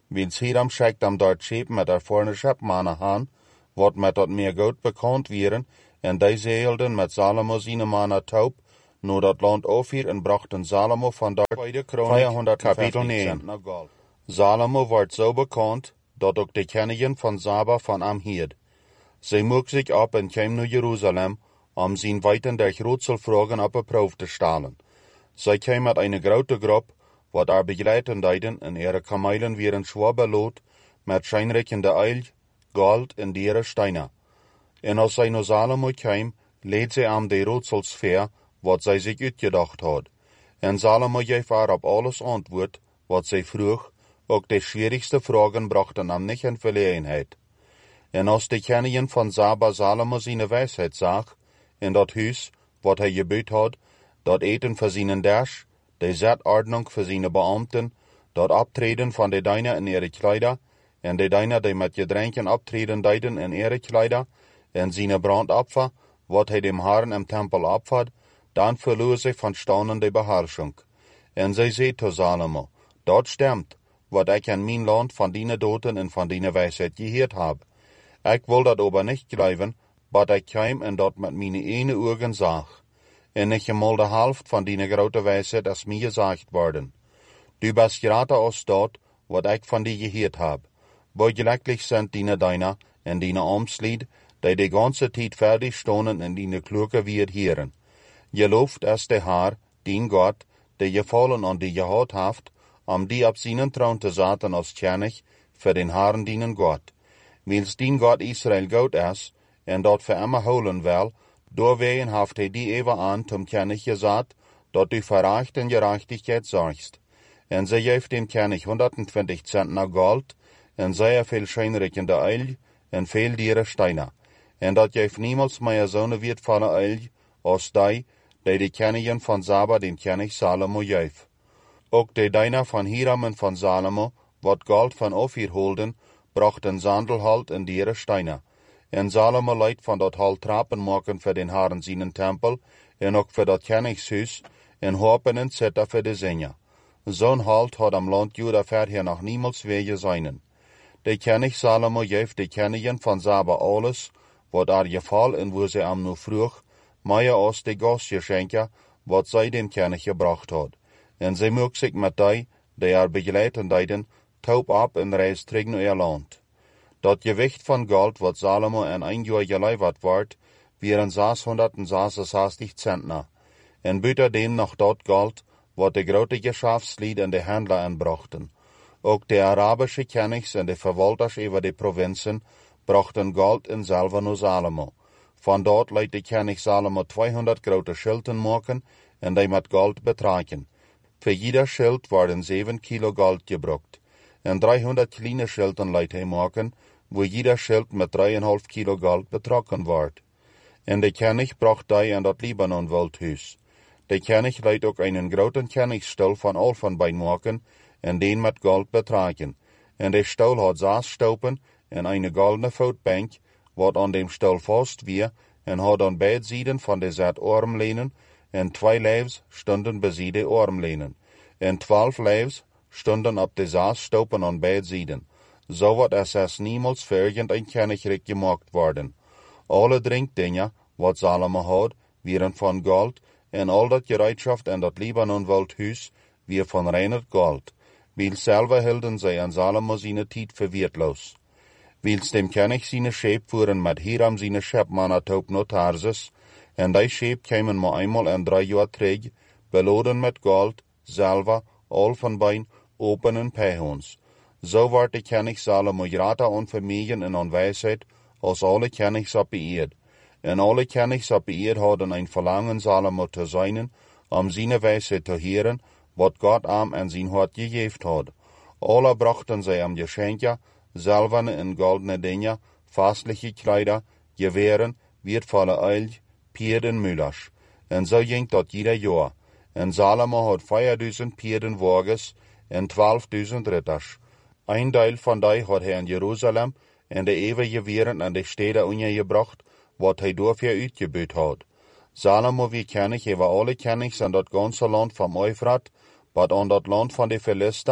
Wils Hiram schickt am dort Schep met der vorne Schepmannen aan, wat met dat meer goud bekend wieren, en deze hielden met Salomo zijn mannen taub, nu dat land offer en brachten Salomo van daar vierhonderd kapitel negen. Salomo wordt zo bekend, dat ook de kennigen van Saba van am hield. Zij moek zich op en kwam naar Jeruzalem, om zijn weiten der Grutselfragen op een proef te stellen. Zij kwam met een grote groep, wat er begeleiden deiden, en ihre kamelen waren schwer beloot, met schijnrijkende eil, gold en diere steinen. En als zij naar Salomo kwam, leed zij aan de Rutselsfeer, wat zij zich uitgedacht had. En Salomo gaf haar op alles antwoord, wat zij vroeg, ook de schwierigste vragen brachten hem niet in verlegenheid. En als de kennigen van Saba Salomo zijn wijsheid zag, in dat huis, wat hij gebuut had, dat eten voor zijn dash, de zetordnung voor zijn beambten, dat optreden van de deiner in ihre kleider, en de deiner die met gedränken optreden deiden in ihre kleider, en zijn brandopfer, wat hij dem Herrn im Tempel opfert, dan verloor zich van staunen de beherrschung. En zij zei tot Salomo, dat stimmt, wat ik in mijn land van die doten en van die wijsheid gehoord heb. Ik wil dat aber nicht geloven, wat ik kwam en dat met mijn ene ogen zag. En nicht einmal de helft van die grote wijsheid is mij gezegd worden. Du bist greater als dat, wat ik van die gehoord heb. Beugelijk sind die deiner en die Amtslied, die de ganze tijd fertig stonden en die kloeke weer heren. Geloofd is de Herr, dien Gott, die gevallen an die gehad heeft, om die op zijn troon te zetten als König, voor den Herrn dienen Gott. Wils dien Gott Israel goed is, en dat voor immer holen wil, doorwegen heeft hij die even aan zum König gezet, dat du voor recht en gerechtigheid zorgst. En zij geeft dem König honderdtwintig Zentner Gold, en sehr viel scheinrijkende eil, en veel diere steiner. En dat geeft niemals meer zo'n wertvolle eil, als die, die de kennigen van Saba dem König Salomo geeft. Ook de deiner van Hiram en van Salomo, wat Gold van Ophir holden, brachten Sandelhalt en diere steiner. En Salomo leidt van dat halt trappen maken voor den Herrn zijn tempel, en ook voor dat koningshuis, en hopen en zetten voor de zinger. Zo'n halt had am land Juda verder nog niemals wege zijn. De koning Salomo geeft de kennigen van Saba alles, wat er geval en wo ze am nu vroeg, meer als de gastgeschenken, wat zij dem koning gebracht had. En zij moek zich met die, die er begeleiden deiden, taub op en reis terug naar ihr land. Dat gewicht van gold, wat Salomo in een jaar geleverd wordt, waren zeshonderdzesenzestig Zentner. En buitendem nog dat gold, wat de grote geschäftslied en de handler inbrachten. Ook de Arabische Königs en de verwalters over de provinzen brachten gold en zilver naar Salomo. Van dort liet de koning Salomo tweehonderd grote schilden maken en die met gold betraken. Voor jeder schild worden zeven kilo gold gebruikt. En driehonderd kleine schilden liet hij maken, wo jeder schild met drieënhalf kilo gold betrokken wordt. En de koning bracht die in dat Libanon-wildhuis. De koning liet ook een grote koningsstil van Olfenbein maken, en den met gold betraken. En de stil had zes stopen en een goldene voetbank, wat aan dem stil vast wie, en had aan beide zijden van de zet armlenen, en twee lijfs stonden bij de armlenen. En twaalf lijfs stonden op de zes stopen aan beide zijden. Zo wat es es niemals vergend een koninkrijk gemaakt worden. Alle drinkdingen, wat Salomo had, waren van gold, en al dat gereedschaft in dat Libanon-wildhuis, weer van reiner gold. Wils selber hielden zij aan Salomo zijn tijd verweertloos. Wils dem König zijn scheep voeren met Hiram zijn schepmannen taub naar Tarsus, en die scheep kwamen maar eenmaal in drie jaar terug, beladen met gold, zilver, olfenbein, open en pijhoens. Zo werd de König Salomo greater aan vermogen en aan wijsheid, als alle Königs op de eerd. En alle Königs op de eerd hadden een verlangen Salomo te zijn, om zijn wijsheid te heren, wat Gott am en zijn hart gegeven had. Alle brachten zij am geschenken, zilverne en goldene dingen, fastliche kleider, geweren, wertvolle eil, Pier en müllers. En zo ging dat jeder jaar. En Salomo had vierduizend Pierdenwagens en twaalfduizend ritters. Een deel van die had hij in Jeruzalem en de eeuwige weren en de steden ondergebracht, wat hij daarvoor uitgebuut had. Salomo wie koning over alle konings in dat ganze land van Eufrat, wat aan dat land van de Philister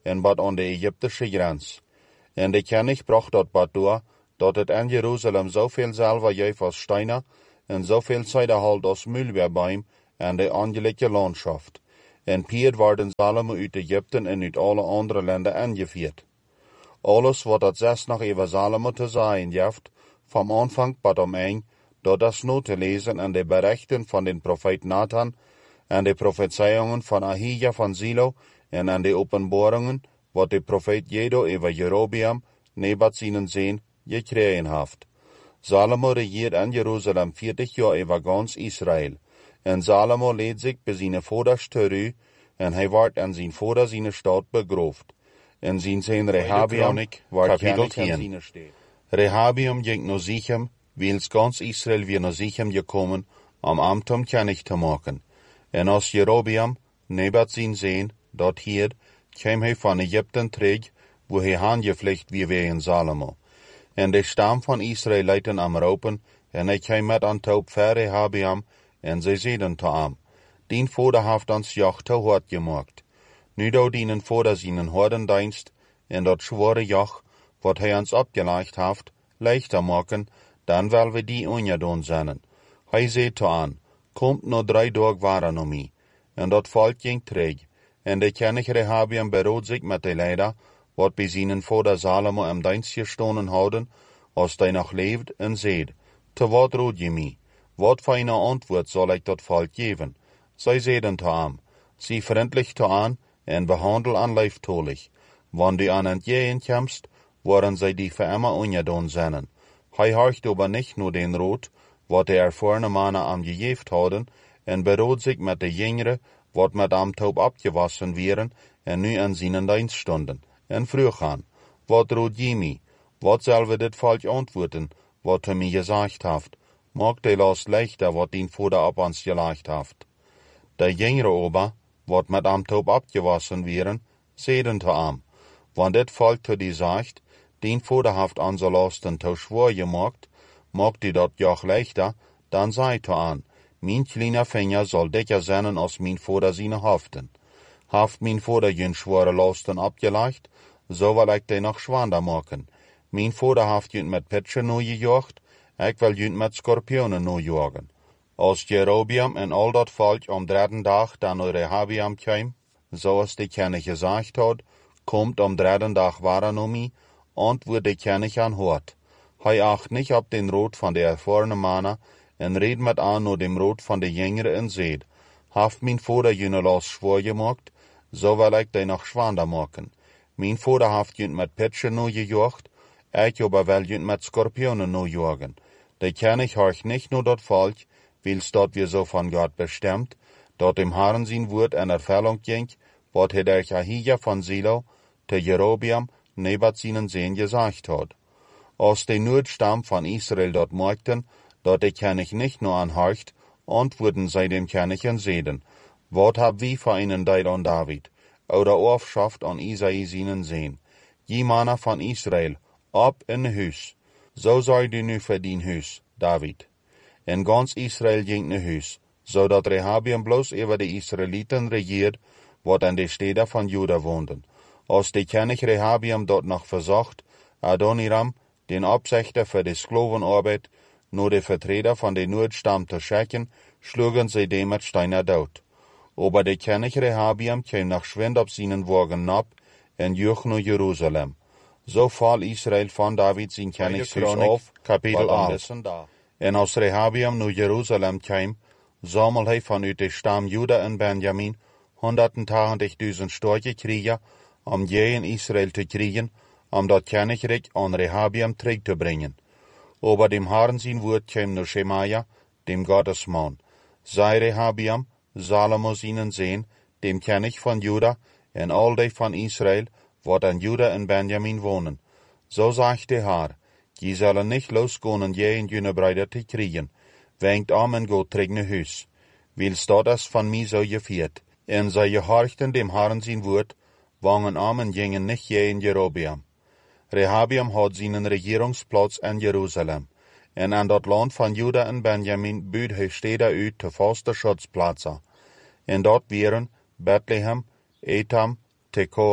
en bad aan de Egyptische grens. En de kennig bracht dat bad door, dat het in Jeruzalem zoveel zelva juif als steiner en zoveel zijderhalt als mulberbeim en de aangelekte landschaft. En Piet werden Salomo uit Egypten en uit alle andere landen ingevierd. Alles wat dat zes nog over Salomo te zijn heeft, vom Anfang bis am Ende, dat is nu te lezen in de berichten van den profeet Nathan en de prophezeiungen van Ahija van Silo en in de openbaringen wat de profeet Jedo over Jerobeam, Nebat zijn zoon, gekregen heeft. Salomo regiert in Jeruzalem veertig jaar over ganz Israël. En Salomo leed zich bij zijn vaders terug, en hij werd in zijn vader zijn stad begroofd. En zijn zoon Rehabeam werd kapitel tien. Rehabeam ging naar Sichem, wils ganz Israël weer naar Sichem gekomen, om Amtum kennig te maken. En als Jerobeam, Nebat zijn zoon, dat hier, kwam hij van Egypten terug, wo hij aangevlucht wie wegen Salomo. En de stam van Israël leidden am ropen, en hij kwam met aan toe voor Rehabeam, en zij zeiden te hem, dien vader heeft ons jacht te hard gemaakt. Nu do dienen vader zijn hordendienst, en dat zware jacht, wat hij ons opgelegd heeft, leichter maken, dan wel we die ongedaan zijn. Hij zei te aan, komt no drie dag waren om mij. En dat volk ging terug, en de kennig Rehabeam berood zich met de leider, wat bij zijn vader Salomo im dienst gestonen houden, als hij nog leeft, en zeid, te wat rood je mij? Wat voor een antwoord zal ik dat volk geven? Zij zeiden te hem, zie vriendelijk te aan, en behandel aan lieftolig. Wanneer du aan het jeen komst, worden zij die voor immer ongedaan zijn. Hij horcht aber nicht nur den Rot, wat de ervorne mannen am gegeven houden, en berood zich met de jongeren, wat met am taub abgewassen wären, en nu aan zijn dienst stonden. En vroeg aan, wat rood je mij? Wat zal we dit volk antwoorden, wat hij mij gezegd heeft? Maak de last leichter, wat dien vader op ons gelegd heeft. De jongeren aber, wat met am taub abgewassen wären, zeiden te am, want dit volk te die zegt, dien vader heeft onze lasten te schwor gemaakt, maakt die dat joch leichter, dan zei te aan, mijn kleine vinger zal dikker zijn als mijn vader zijn haften. Heeft mijn vader geen schwere lasten opgelegd, zo wil ik die nog schwander maken. Mijn vader heeft junt met pitchen nu gejaagd, ik wil junt met scorpionen nu jagen. Als Jerobeam en al dat volk om derde dag dan naar Rehabeam kwam, zoals de kennig gezegd had, komt om derde dag waren om mij, antwoord de kennig aan hoort. Hij acht niet op den rood van de ervorne mannen, en reed met aan naar dem rood van de jongeren en zeid, heeft mijn vader jene los schwor gemaakt, zo wil ik die nog schwander maken. Mijn vader heeft junt met pitchen nu gejaagd, ik aber wel junt met scorpionen nu jagen. De kennig horcht niet nur dat volk, wils dat wir so van God bestemmt, dat dem Herrn zijn woord in Erfüllung ging, wat hij durch Ahija van Silo, te Jerobeam, Nebat zijn zoon gezegd had. Als de Noordstam van Israël dat maakten, dat de kennig nicht nur anhorcht, antwoorden zij dem kennig en zeiden, wat hab wie voor einen deid an David, oder Orfschaft an Isai seinen Zoon, je mannen van Israël, op in huis, zo zou du nu voor dien huis, David. En ganz Israël ging naar huis, zodat Rehabeam bloos over de Israëlieten regiert, wat in de steden van Juda woonden. Als de kennig Rehabeam dat nog verzocht, Adoniram, den opzichter voor de sklovenarbeid, nur de vertreter van de Noordstam te schikken, schlugen zij dem met steiner dood. Aber de kennig Rehabeam kwam nog schwind op zijn wagen op, en joeg naar Jeruzalem. Zo val Israël van David zijn kennigshuis af, kapitel acht. En als Rehabeam naar Jeruzalem kwam, sammelde hij vanuit de stam Juda en Benjamin honderdtachtigduizend sterke krieger, om jeden Israël te kriegen, om dat Königreich an Rehabeam terug te brengen. Aber dem Herrn sein Wort kam nur Schemaja, dem Gottesmann. Sei Rehabeam, Salomo seinen Sohn, dem König von Juda, en all die von Israël, wat an Juda en Benjamin wohnen. So sagt der Herr, die sollen nicht losgehen, je in jene Brüder te kriegen. Wenkt am en go terug naar huis. Wils dat es von mir so geviert. En zij gehorchten dem Herrn sein Wort, wangen am en gingen nicht je in Jerobeam. Rehabeam had zijn regeringsplatz in Jeruzalem, en aan dat land van Juda en Benjamin buit hij steden uit te vaste schutzplaatsen. En dat waren Bethlehem, Etam, Tekoa,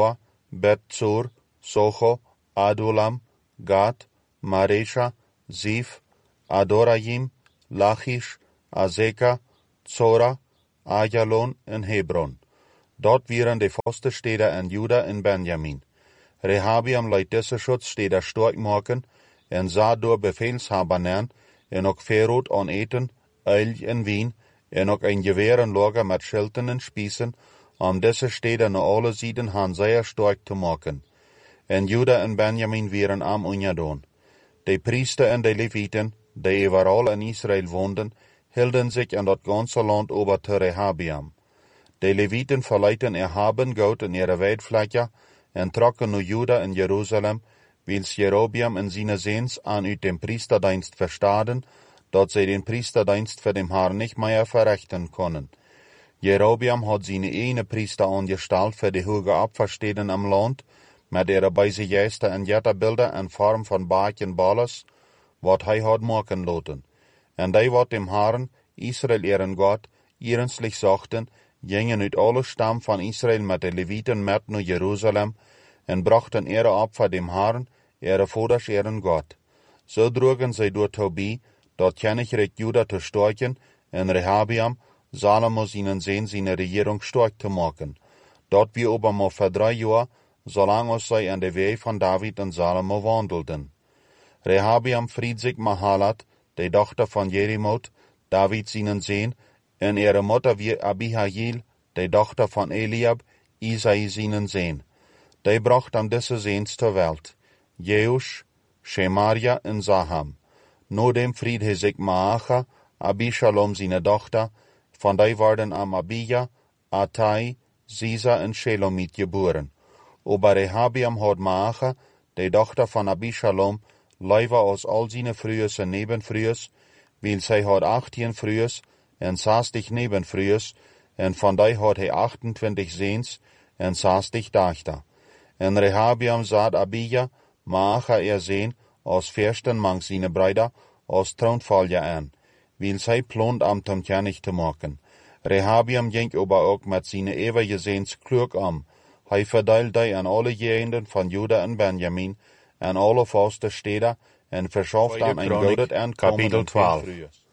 Bet-Zur, Socho, Adulam, Gad, Maresha, Zif, Adorayim, Lachish, Azeka, Zora, Ajalon en Hebron. Dort waren de vaste steden in Juda en Benjamin. Rehabiam liet deze schutzsteden sterk maken en zat door befeelshabernern en ook verrood aan eten, uil en wien en ook een geweer en lager met schilten en spiezen om deze steden naar alle zijden han zeer sterk te maken. En Juda en Benjamin waren am unjadon. De priester en de levieten, die overal in Israël woonden, hielden zich in dat ganze land over te Rehabiam. De levieten verleiden erhaben goud in ihre weidvlekken en trokken naar Juda en Jeruzalem, wils Jerobiam en zijn zeens aan uit dem priesterdienst verstaden, dat zij den priesterdienst voor dem Herrn nicht mehr verrichten konden. Jerobiam had zijn ene priester aangesteld voor de hoge opversteden am land, met ihre beise juiste en jetterbeelden in vorm van baak en balles, wat hij had maken laten. En die wat dem Herrn, Israël ihren God, ernstlich zochten, gingen uit alle stam van Israël met de Levieten met naar Jeruzalem en brachten ihre Opfer dem Herrn, ihre Vaters ihren God. So droegen zij door Tobie, dat Königreich Juda te stärken, en Rehabiam, Salomo seinen Sehn seine Regierung stark te maken. Dort wir aber mal für drei Jahre, solange als zij an de Weg van David en Salomo wandelten. Rehabiam fried sich Mahalat, de dochter van Jerimoth, David seinen Sehn, en ihre Mutter wie Abihail, de dochter van Eliab, Isai seinen Sehn. Die bracht am diese Sehns zur Welt. Jeusch, Shemaria en Saham. No dem fried he sich Maacha, Abishalom seine Tochter, van die worden am Abija, Atai, Sisa en Shelomit geboren. Aber Rehabiam had Maacha, de dochter van Abishalom, leiver als al zijn vrouws en nebenvrouws, weil zij had achttien vrouws en zestig nebenvrouws, en van die had hij achtentwintig zeens en zestig dochter. En Rehabiam zat Abija, Maacha er Sehn, als Fürsten mang seine Brüder, als Thronfolger an, weil zij plont am zum König te maken. Rehabiam ging aber ook met seine ewige Sehns klug om. Hij verdeelt die aan alle gegenden van Juda en Benjamin, en alle vaste steden, en verschaft aan een godet aankomen twaalf.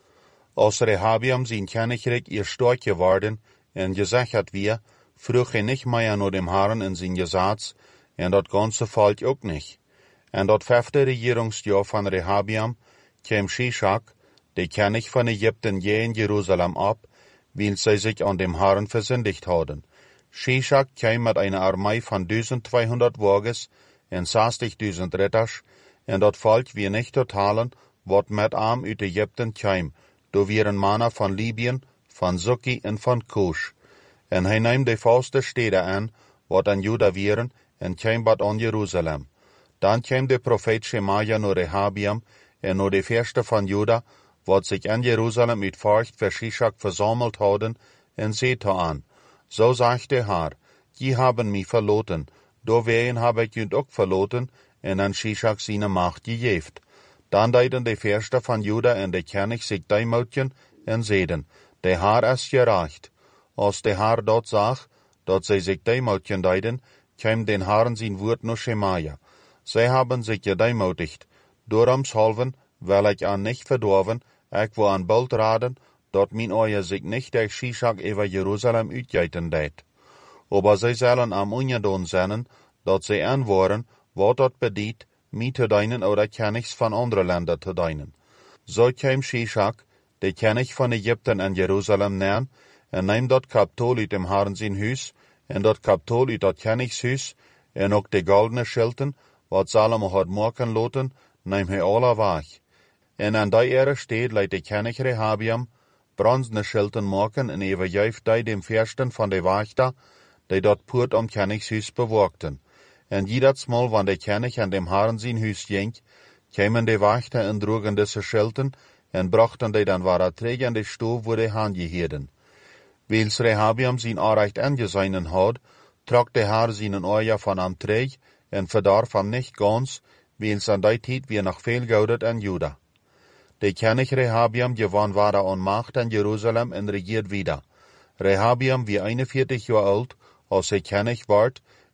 Als Rehabiam zijn Königreich ihr stark geworden, en gezegd had wir, vroeg hij nicht mehr naar dem Herrn in zijn Gesetz, en dat ganze Volk ook nicht. En dat vijfde regierungsjahr van Rehabiam kwam Shishak, de König van Ägypten, je in Jerusalem ab, weil zij sich an dem Herrn versündigt hadden. Shishak kwam met einer Armee van zwölfhundert Wagens en zestigduizend Ritters, en dat Volk wie nicht totalen, wat met am uit Ägypten kwam, do wieren Männer van Libyen, van Suki en van Kush. En hij nahm de vaste steden aan, wat an Juda wieren, en kwam bad an Jerusalem. Dan kwam de profeet Shemaja naar Rehabiam, en naar de Fürsten van Juda, wat sich in Jerusalem mit Furcht für Shishak versammelt hadden, en sehte an. So sagt der Herr, die haben mich verloten, doorwegen habe ich jünd ook verloten, en an Shishak seine Macht gejeft. Dan deiden de Fürsten van Juda en de König sich deimoutjen, en zeiden, der Herr ist gerecht. Als der Herr dort zag, dat zij sich deimoutjen deiden, kwam den Herrn sein Wort naar Shemaja. Zij haben sich gedemoutigt, dooromshalven, weil ich an nicht verdorven, ich wo an bald raden, dat min oje sich nicht durch Shishak über Jerusalem uitgeiten deed. Aber zij zullen am ungedon zijn, dat zij aanworen, wat dat bediet, mi te deinen oder Königs van andere Länder te deinen. So kwam Shishak, de König van Ägypten en Jerusalem nähen, en neem dat Kapitol uit dem Herrn zijn huis, en dat Kapitol uit dat Königshuis, en ook de goldene Schilten, wat Salomo had maken laten, neem hij alle weg. En aan die ere steed leidt de König Rehabiam bronzene Schilten maken en overjuift die dem Fürsten van de Wachter, die dat poort om Königshuis bewaakten. En jedersmal, wann de König an dem Herrn zijn huis ging, kämen de Wachter en droegen deze Schilten, en brachten die dan waar träg an de Stoof wo de hangeheden. Wils Rehabiam zijn aanrecht angeseinen had, trok de Herr seinen Oja van am träg, en verdarf am nicht ganz, wils an die tijd weer nog veel goudet an Juda. De König Rehabiam gewann ware an Macht in Jerusalem en regiert wieder. Rehabiam wie einundvierzig Jahre alt, als hij König ward,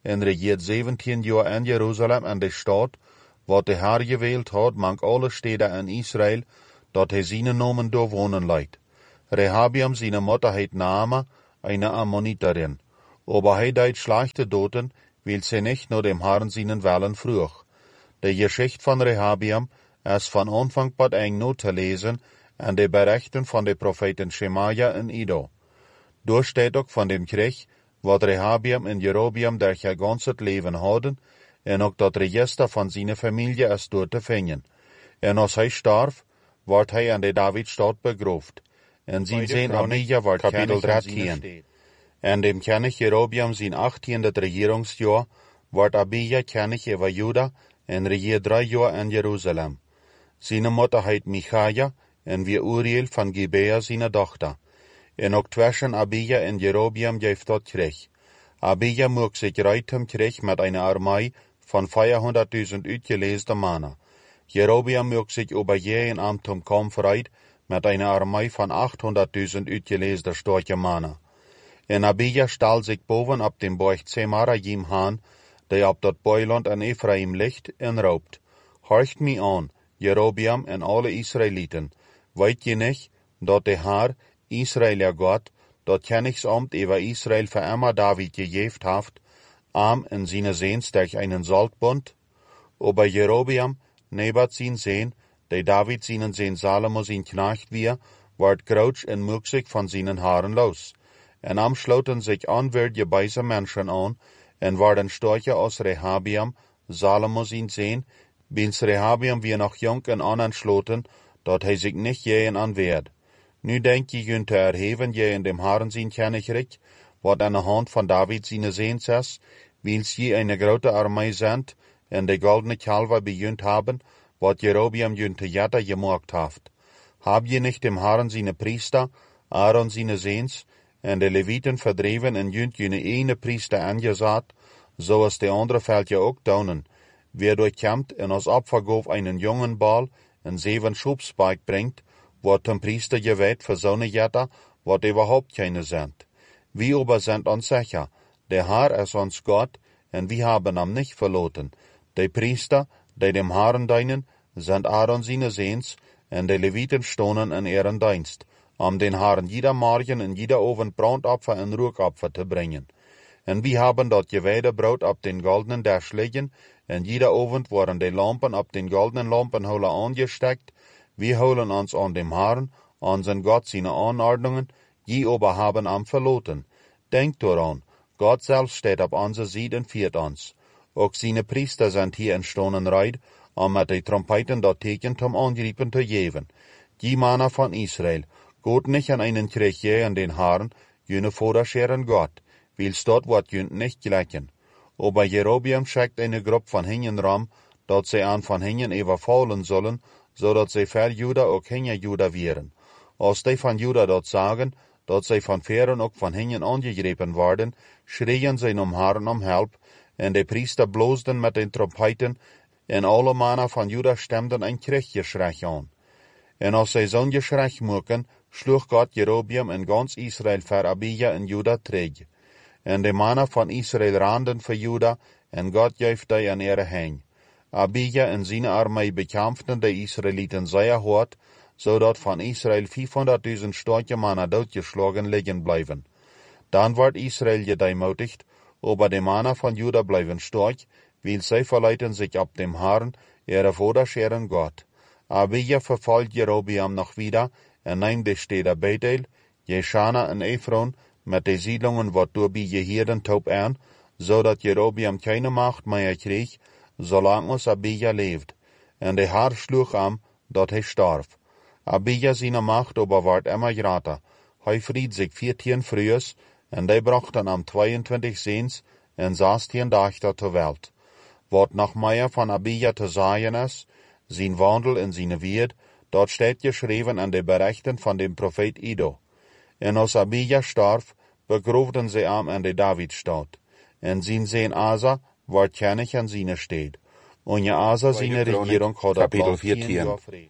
en regiert zeventien jaar in Jeruzalem en de stad, wat de Herr gewählt hat, mang alle steden in Israel, dat hij zijn nomen door wonen leidt. Rehabiam seine Mutter heit Naama, eine Ammoniterin. Aber hij deed schlechte Doten, weil sie nicht nur dem Herrn seinen Willen fruch. De Geschichte von Rehabiam ist von Anfang bis eng nur zu lesen en de Berichten von de Propheten Schemaja en Ido. Door steht ook von dem Krieg, wat Rehabiam en Jerobiam durch ihr ganzes Leben hadden, en ook dat Register von seiner Familie ist dort te vinden. En als hij starf, wordt hij aan de Davidstad begroofd. En zijn zeen Abija wordt kapitel dertien. En dem König Jerobiam zijn achttiende regeringsjahr wordt Abija König over Juda en regiert drei jaar in Jeruzalem. Seine Mutter heit Michaja en wie Uriel van Gibea seine Tochter. En ook zwischen Abija en Jerobiam geeft dat Krieg. Abija mocht sich reiten Krieg mit einer Armee von vierhunderttausend uitgeleesde Mannen. Jerobiam mocht sich über jeden Amt um Kampf reit mit einer Armee von achthunderttausend uitgeleesde starke Mannen. En Abija stal sich boven op dem Berg Zemarajim haan, der op dat Beuland in Ephraim liegt, en raubt. Horcht mi an, Jerobiam en alle Israeliten, weet je nicht, dat de Herr, Israeler Gott, dat Königsamt über Israel für immer David gegeft haft, am in seine Sehns durch einen Saltbund? Aber Jerobiam, nebert sin Sehn, der David seinen Sehn Salomo sein Knecht wir, ward grautsch en muxig von seinen Haaren los. En am schloten sich anwärtige beise Menschen an, en waren Storche aus Rehabiam, Salomo sein Sehn, bins Rehabiam wie noch jung en anschloten, dat hij sich nicht jähen anwehrt. Nu denk je jün te erheven je in dem Haaren sein Königreich, wat an der Hand von David seine Sehns ist, wils je eine grote Armee sind, en de goldene Kalver bejünt haben, wat Jerobiam jün te jatta gemacht haft. Hab je nicht dem Haaren seine Priester, Aaron seine Sehns, en de Leviten verdreven en jünt jene ene Priester angesaat, so as de andere fällt je ook daunen. Wer durchkämmt en als Opfergof einen jungen Ball en zeven Schubspark bringt, wat dem Priester gewählt für so ne Jatta, wat überhaupt keine sind. Wir aber sind uns sicher, der Herr ist uns Gott, en wir haben am nicht verloren. Die Priester, die dem Herrn dienen, sind Aaron seine Sehns, en die Leviten stonen in ihren Dienst, um den Herrn jeder Morgen und jeder Abend Brandopfer und Ruhopfer zu bringen. En wir haben dort geweide Brot ab den goldenen Tisch liegen, en jeder Abend waren die Lampen ab den goldenen Lampenholen angesteckt. Wir holen uns an dem Herrn, an sein Gott seine Anordnungen, je aber haben am verloren. Denkt daran, Gott selbst steht auf unserer Seite und führt uns. Auch seine Priester sind hier in Stonenreit, um mit den Trompeten dort Teken zum Angriffen zu geben. Die Männer von Israel, Gott nicht an einen Krieg jähen den Herrn, jene Vorderscheren Gott, wils dort wird jünd nicht gleichen. Aber Jerobiam schickt eine Gruppe von Hingen rum, dort sie an von Hingen überfallen sollen, so dat sie für Juda auch Hinger Juda wären. Als die von Juda dort sagen, dat sie von Fähren auch von Hingen angegriffen worden, schrien sie um Herrn um Help, en die Priester blosten mit den Trompeten, en alle Männer von Juda stimmten ein Krieggeschrei an. En als sie so'n Geschrei mucken, schlug Gott Jerobiam in ganz Israel für Abija in Juda träg. En die Männer von Israel randen für Juda, en Gott gäf die an ihre Heim. Abija en seine Armee bekämpften die Israeliten sehr hart, so dat von Israel vierhunderttausend starke Männer doodgeschlagen liegen bleiben. Dann wird Israel gedemütigt, aber die Männer von Juda bleiben stark, weil sie verleiten sich ab dem Herrn, ihre Vorderscheren Gott. Abija verfolgt Jerobiam noch wieder, en nimmt die Städte Bethel, Jeschana und Ephron, mit den Siedlungen, wat durch die Gehirden taub an, so dat Jerobiam keine Macht mehr kriegt, solange es Abija lebt. En der Herr schlug am, dat hij starf. Abija seine Macht aber ward immer größer. Hij fried sich vierzehn frühes, en die brachten am zweiundzwanzig Sehns en sechzehn Dachter zur Welt. Wat noch mehr von Abija zu sagen ist, sein Wandel in seine Wert, dort steht geschrieben an den Berichten von dem Prophet Ido. En als Abija starf, begrubten sie am an der Davidstadt. En sein Sohn Asa ward König an seine Stadt. Und ja Asa seine Regierung hat Kapitel vierzehn.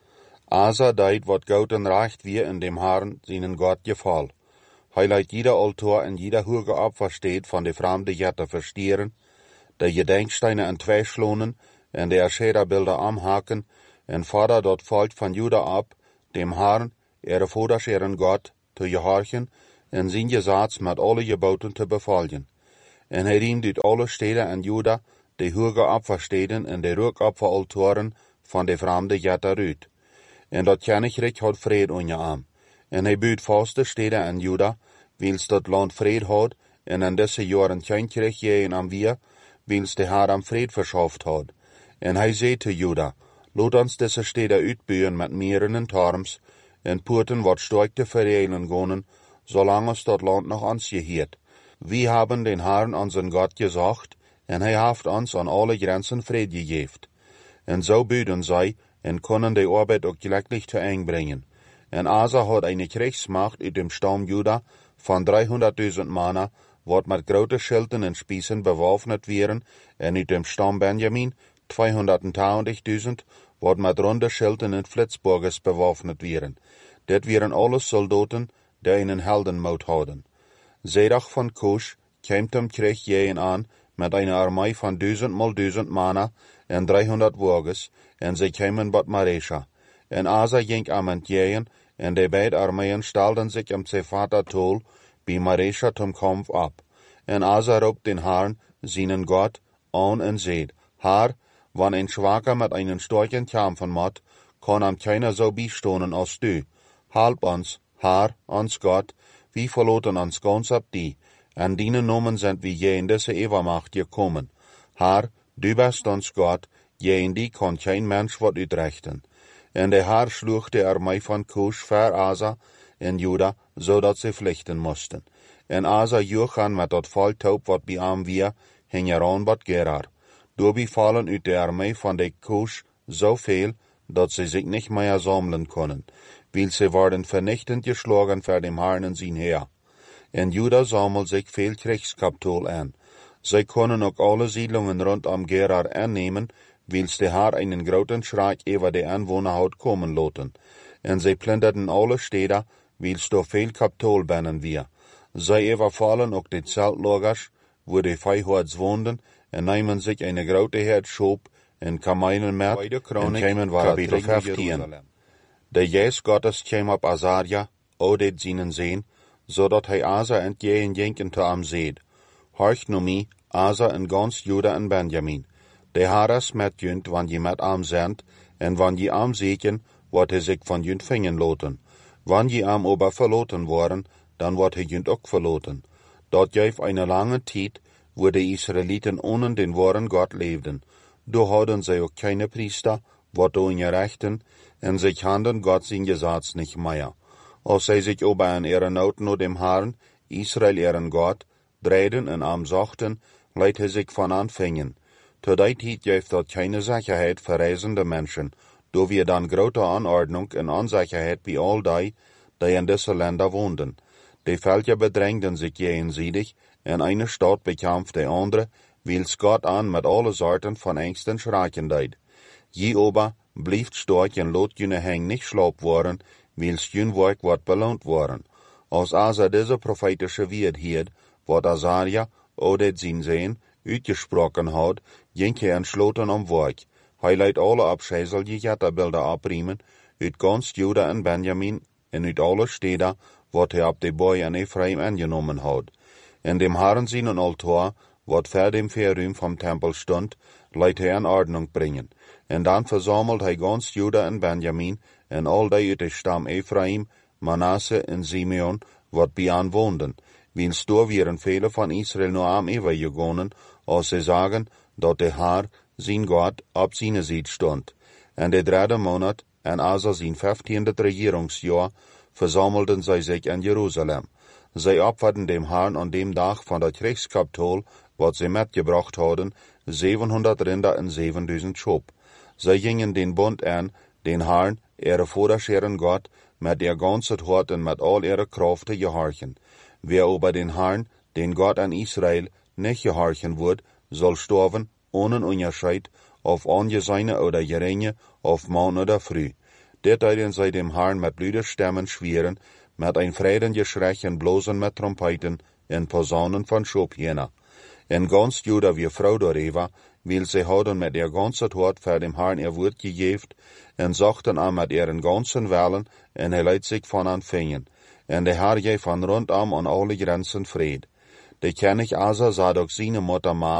Asa deed wat Gott en recht wie in dem Herrn seinen Gott gefall. Hij leidt jeder Altar en jeder hoge Opfer steht von de fremde Götter verstieren, de gedenksteinen en twee slonen, en de Asherah-beelden aanhaken, en vader dat volk van Juda ab, dem Herrn, ihre Voders, ihren Gott, te gehorchen, en zijn gezats met alle geboten te befolgen. En hij riemt uit alle steden en Juda, de hoge opfersteden en de rookopferaltoren van de vreemde Jetter uit. En dat koninkrijk had vrede onder hem. En hij buurt vast de steden en Juda, wils dat land vrede had, en in deze jaren koninkrijk je en am wir, wils de Herr am vrede verschaft had. En hij zei te Juda, laat ons deze steden uitbuien met meren en torms, en poorten wat sterk te verreilen gonen, zolang es dat land nog ons geheert. Wir haben den Herrn unseren Gott gesagt, en hij heeft ons aan alle grenzen vrede gegeven. En zo büden zij, en konden de arbeid ook glücklich te eind brengen. En Asa had eine Kriegsmacht uit dem Stamm Juda van driehonderdduizend Mann, wat met grote schilden en spießen bewaffnet wären, en uit dem Stamm Benjamin tweehonderdtwintigduizend, wat met ronde schilden en flitsburgers bewaffnet wären. Dit wären alles Soldaten, die einen Heldenmoed hadden. Zedach van Cush kwam dem Krieg jähen an, met einer Armee van duizend mal duizend Mann en driehonderd wagens, en zij kwamen bat Maresha. En Asa ging am entjähen, en de beide Armeen stelden zich am Zephata tol, bij Maresha zum Kampf ab. En Asa roep den Herrn, seinen Gott, an en zeid, Herr, wann ein Schwacher mit einen starken kämpfen moet, kann am keiner so bijstonen als du. Halb ons, Herr, ons Gott, wie verloten ons ganz ab die, en dienen Nomen sind wie je in diese Evermacht gekommen. Herr, du bist ons Gott, je in die kann kein Mensch wat uitrichten. En de Herr schlug de Armee van Cush ver Asa en Juda, zodat ze vluchten moesten. En Asa joeg aan met dat volk taub wat bij hem weer, hing er aan wat Gerar. Doorbi vallen uit de Armee van de Cush zoveel, dat ze zich niet meer sammeln konden, weil ze worden vernichtend geschlagen voor dem Herrn en zijn Heer. En Juda sammelt zich veel Kriegskapitol aan. Zij konden ook alle siedlungen rondom Gerar aannemen, wils de Herr einen groten Schreck über de Anwohner had komen laten. En zij plünderten alle steden, wils do veel Kapitol binnen wir. Zij überfallen ook de Zeltlagers, wo de Vijhords woonden, en nemen zich eine grote Herd Schop en Kamelen met, en kwamen kapitel vijftien. De Geest Gottes kwam op Azaria, oudet zienen zeen, zodat hij Asa entgegen jenken te am zeed. Horch nu mi, Asa en gans Juda en Benjamin. De Herr is met junt, wann je met am zendt, en wann je am zeken, wordt hij zich van junt vingen loten. Wann je am ober verloten worden, dan wordt hij junt ook verloten. Dat juist eine lange tijd, wo de Israeliten ohne den wahren Gott leefden. Do hadden zij ook keine Priester, wat do in je rechten, en zich handen Gott zijn Gesetz nicht mehr. Als zij zich ober an ihre Not nur dem Herrn, Israel ihren Gott, dreden en am zachten, leidt hij zich van anfingen. Te die tijd geeft dat keine Sicherheit für reisende Menschen, do wir dann grote Anordnung en Unsicherheit bei all die, die in diese Länder woonden. Die Völker bedrängten sich gegenseitig, en eine Stadt bekämpft die andere, wils Gott an mit alle Sorten von Ängsten schrecken deed. Je ober blieft stark en lot jene heng nicht schlapp worden, wils jün werk wat belohnt worden. Als Asa diese prophetische Wort hielt, wat Azaria, oudet zien sehen, uitgesproken had, ging hij entschloten om werk. Hij leidt alle abscheiselige Jetterbilder abriemen, uit ganz Juda en Benjamin, en uit alle steden, wat hij op de boy en Ephraim angenomen had. En dem Herrn seinen Altar, wat ver dem Verruim vom Tempel stund, leidt hij in Ordnung bringen. En dan versammelt hij ganz Juda en Benjamin, en al die uit de stam Ephraim, Manasse en Simeon, wat bij aan woonden. Wils door wären viele van Israel nur am übergegangen, als sie sagen, dat de Herr, zijn Gott, op seine Seite stond. En de derde Monat, en Asa zijn vijftiende Regierungsjahr, versammelten zij zich in Jerusalem. Zij opferten dem Herrn an dem Tag van dat Kriegskapitol, wat zij metgebracht hadden, zevenhonderd Rinder en zevenduizend Schop. Zij gingen den Bund aan, den Herrn, ihre Voders ihren Gott, met ihr ganzes Hort en met al ihre Kraft te gehorchen. Wer über den Herrn, den Gott an Israel, nicht gehorchen wird, soll sterben, ohne Unterscheid, auf angesehene oder geringe, auf Mann oder Früh. Dit deiden zij dem Herrn mit Blüderstemmen schweren, mit ein Freudengeschrei en blosen mit Trompeten en Posaunen von Schopjena. En ganz Juda wie Frau darüber, weil sie hadden met ihr ganzes Hort für dem Herrn ihr Wort gegeben, en zochten an mit ihren ganzen Wellen, en er leidt sich von an fingen. En der Herr je von rundam an alle Grenzen Fried. De König Asa sah doch seine Mutter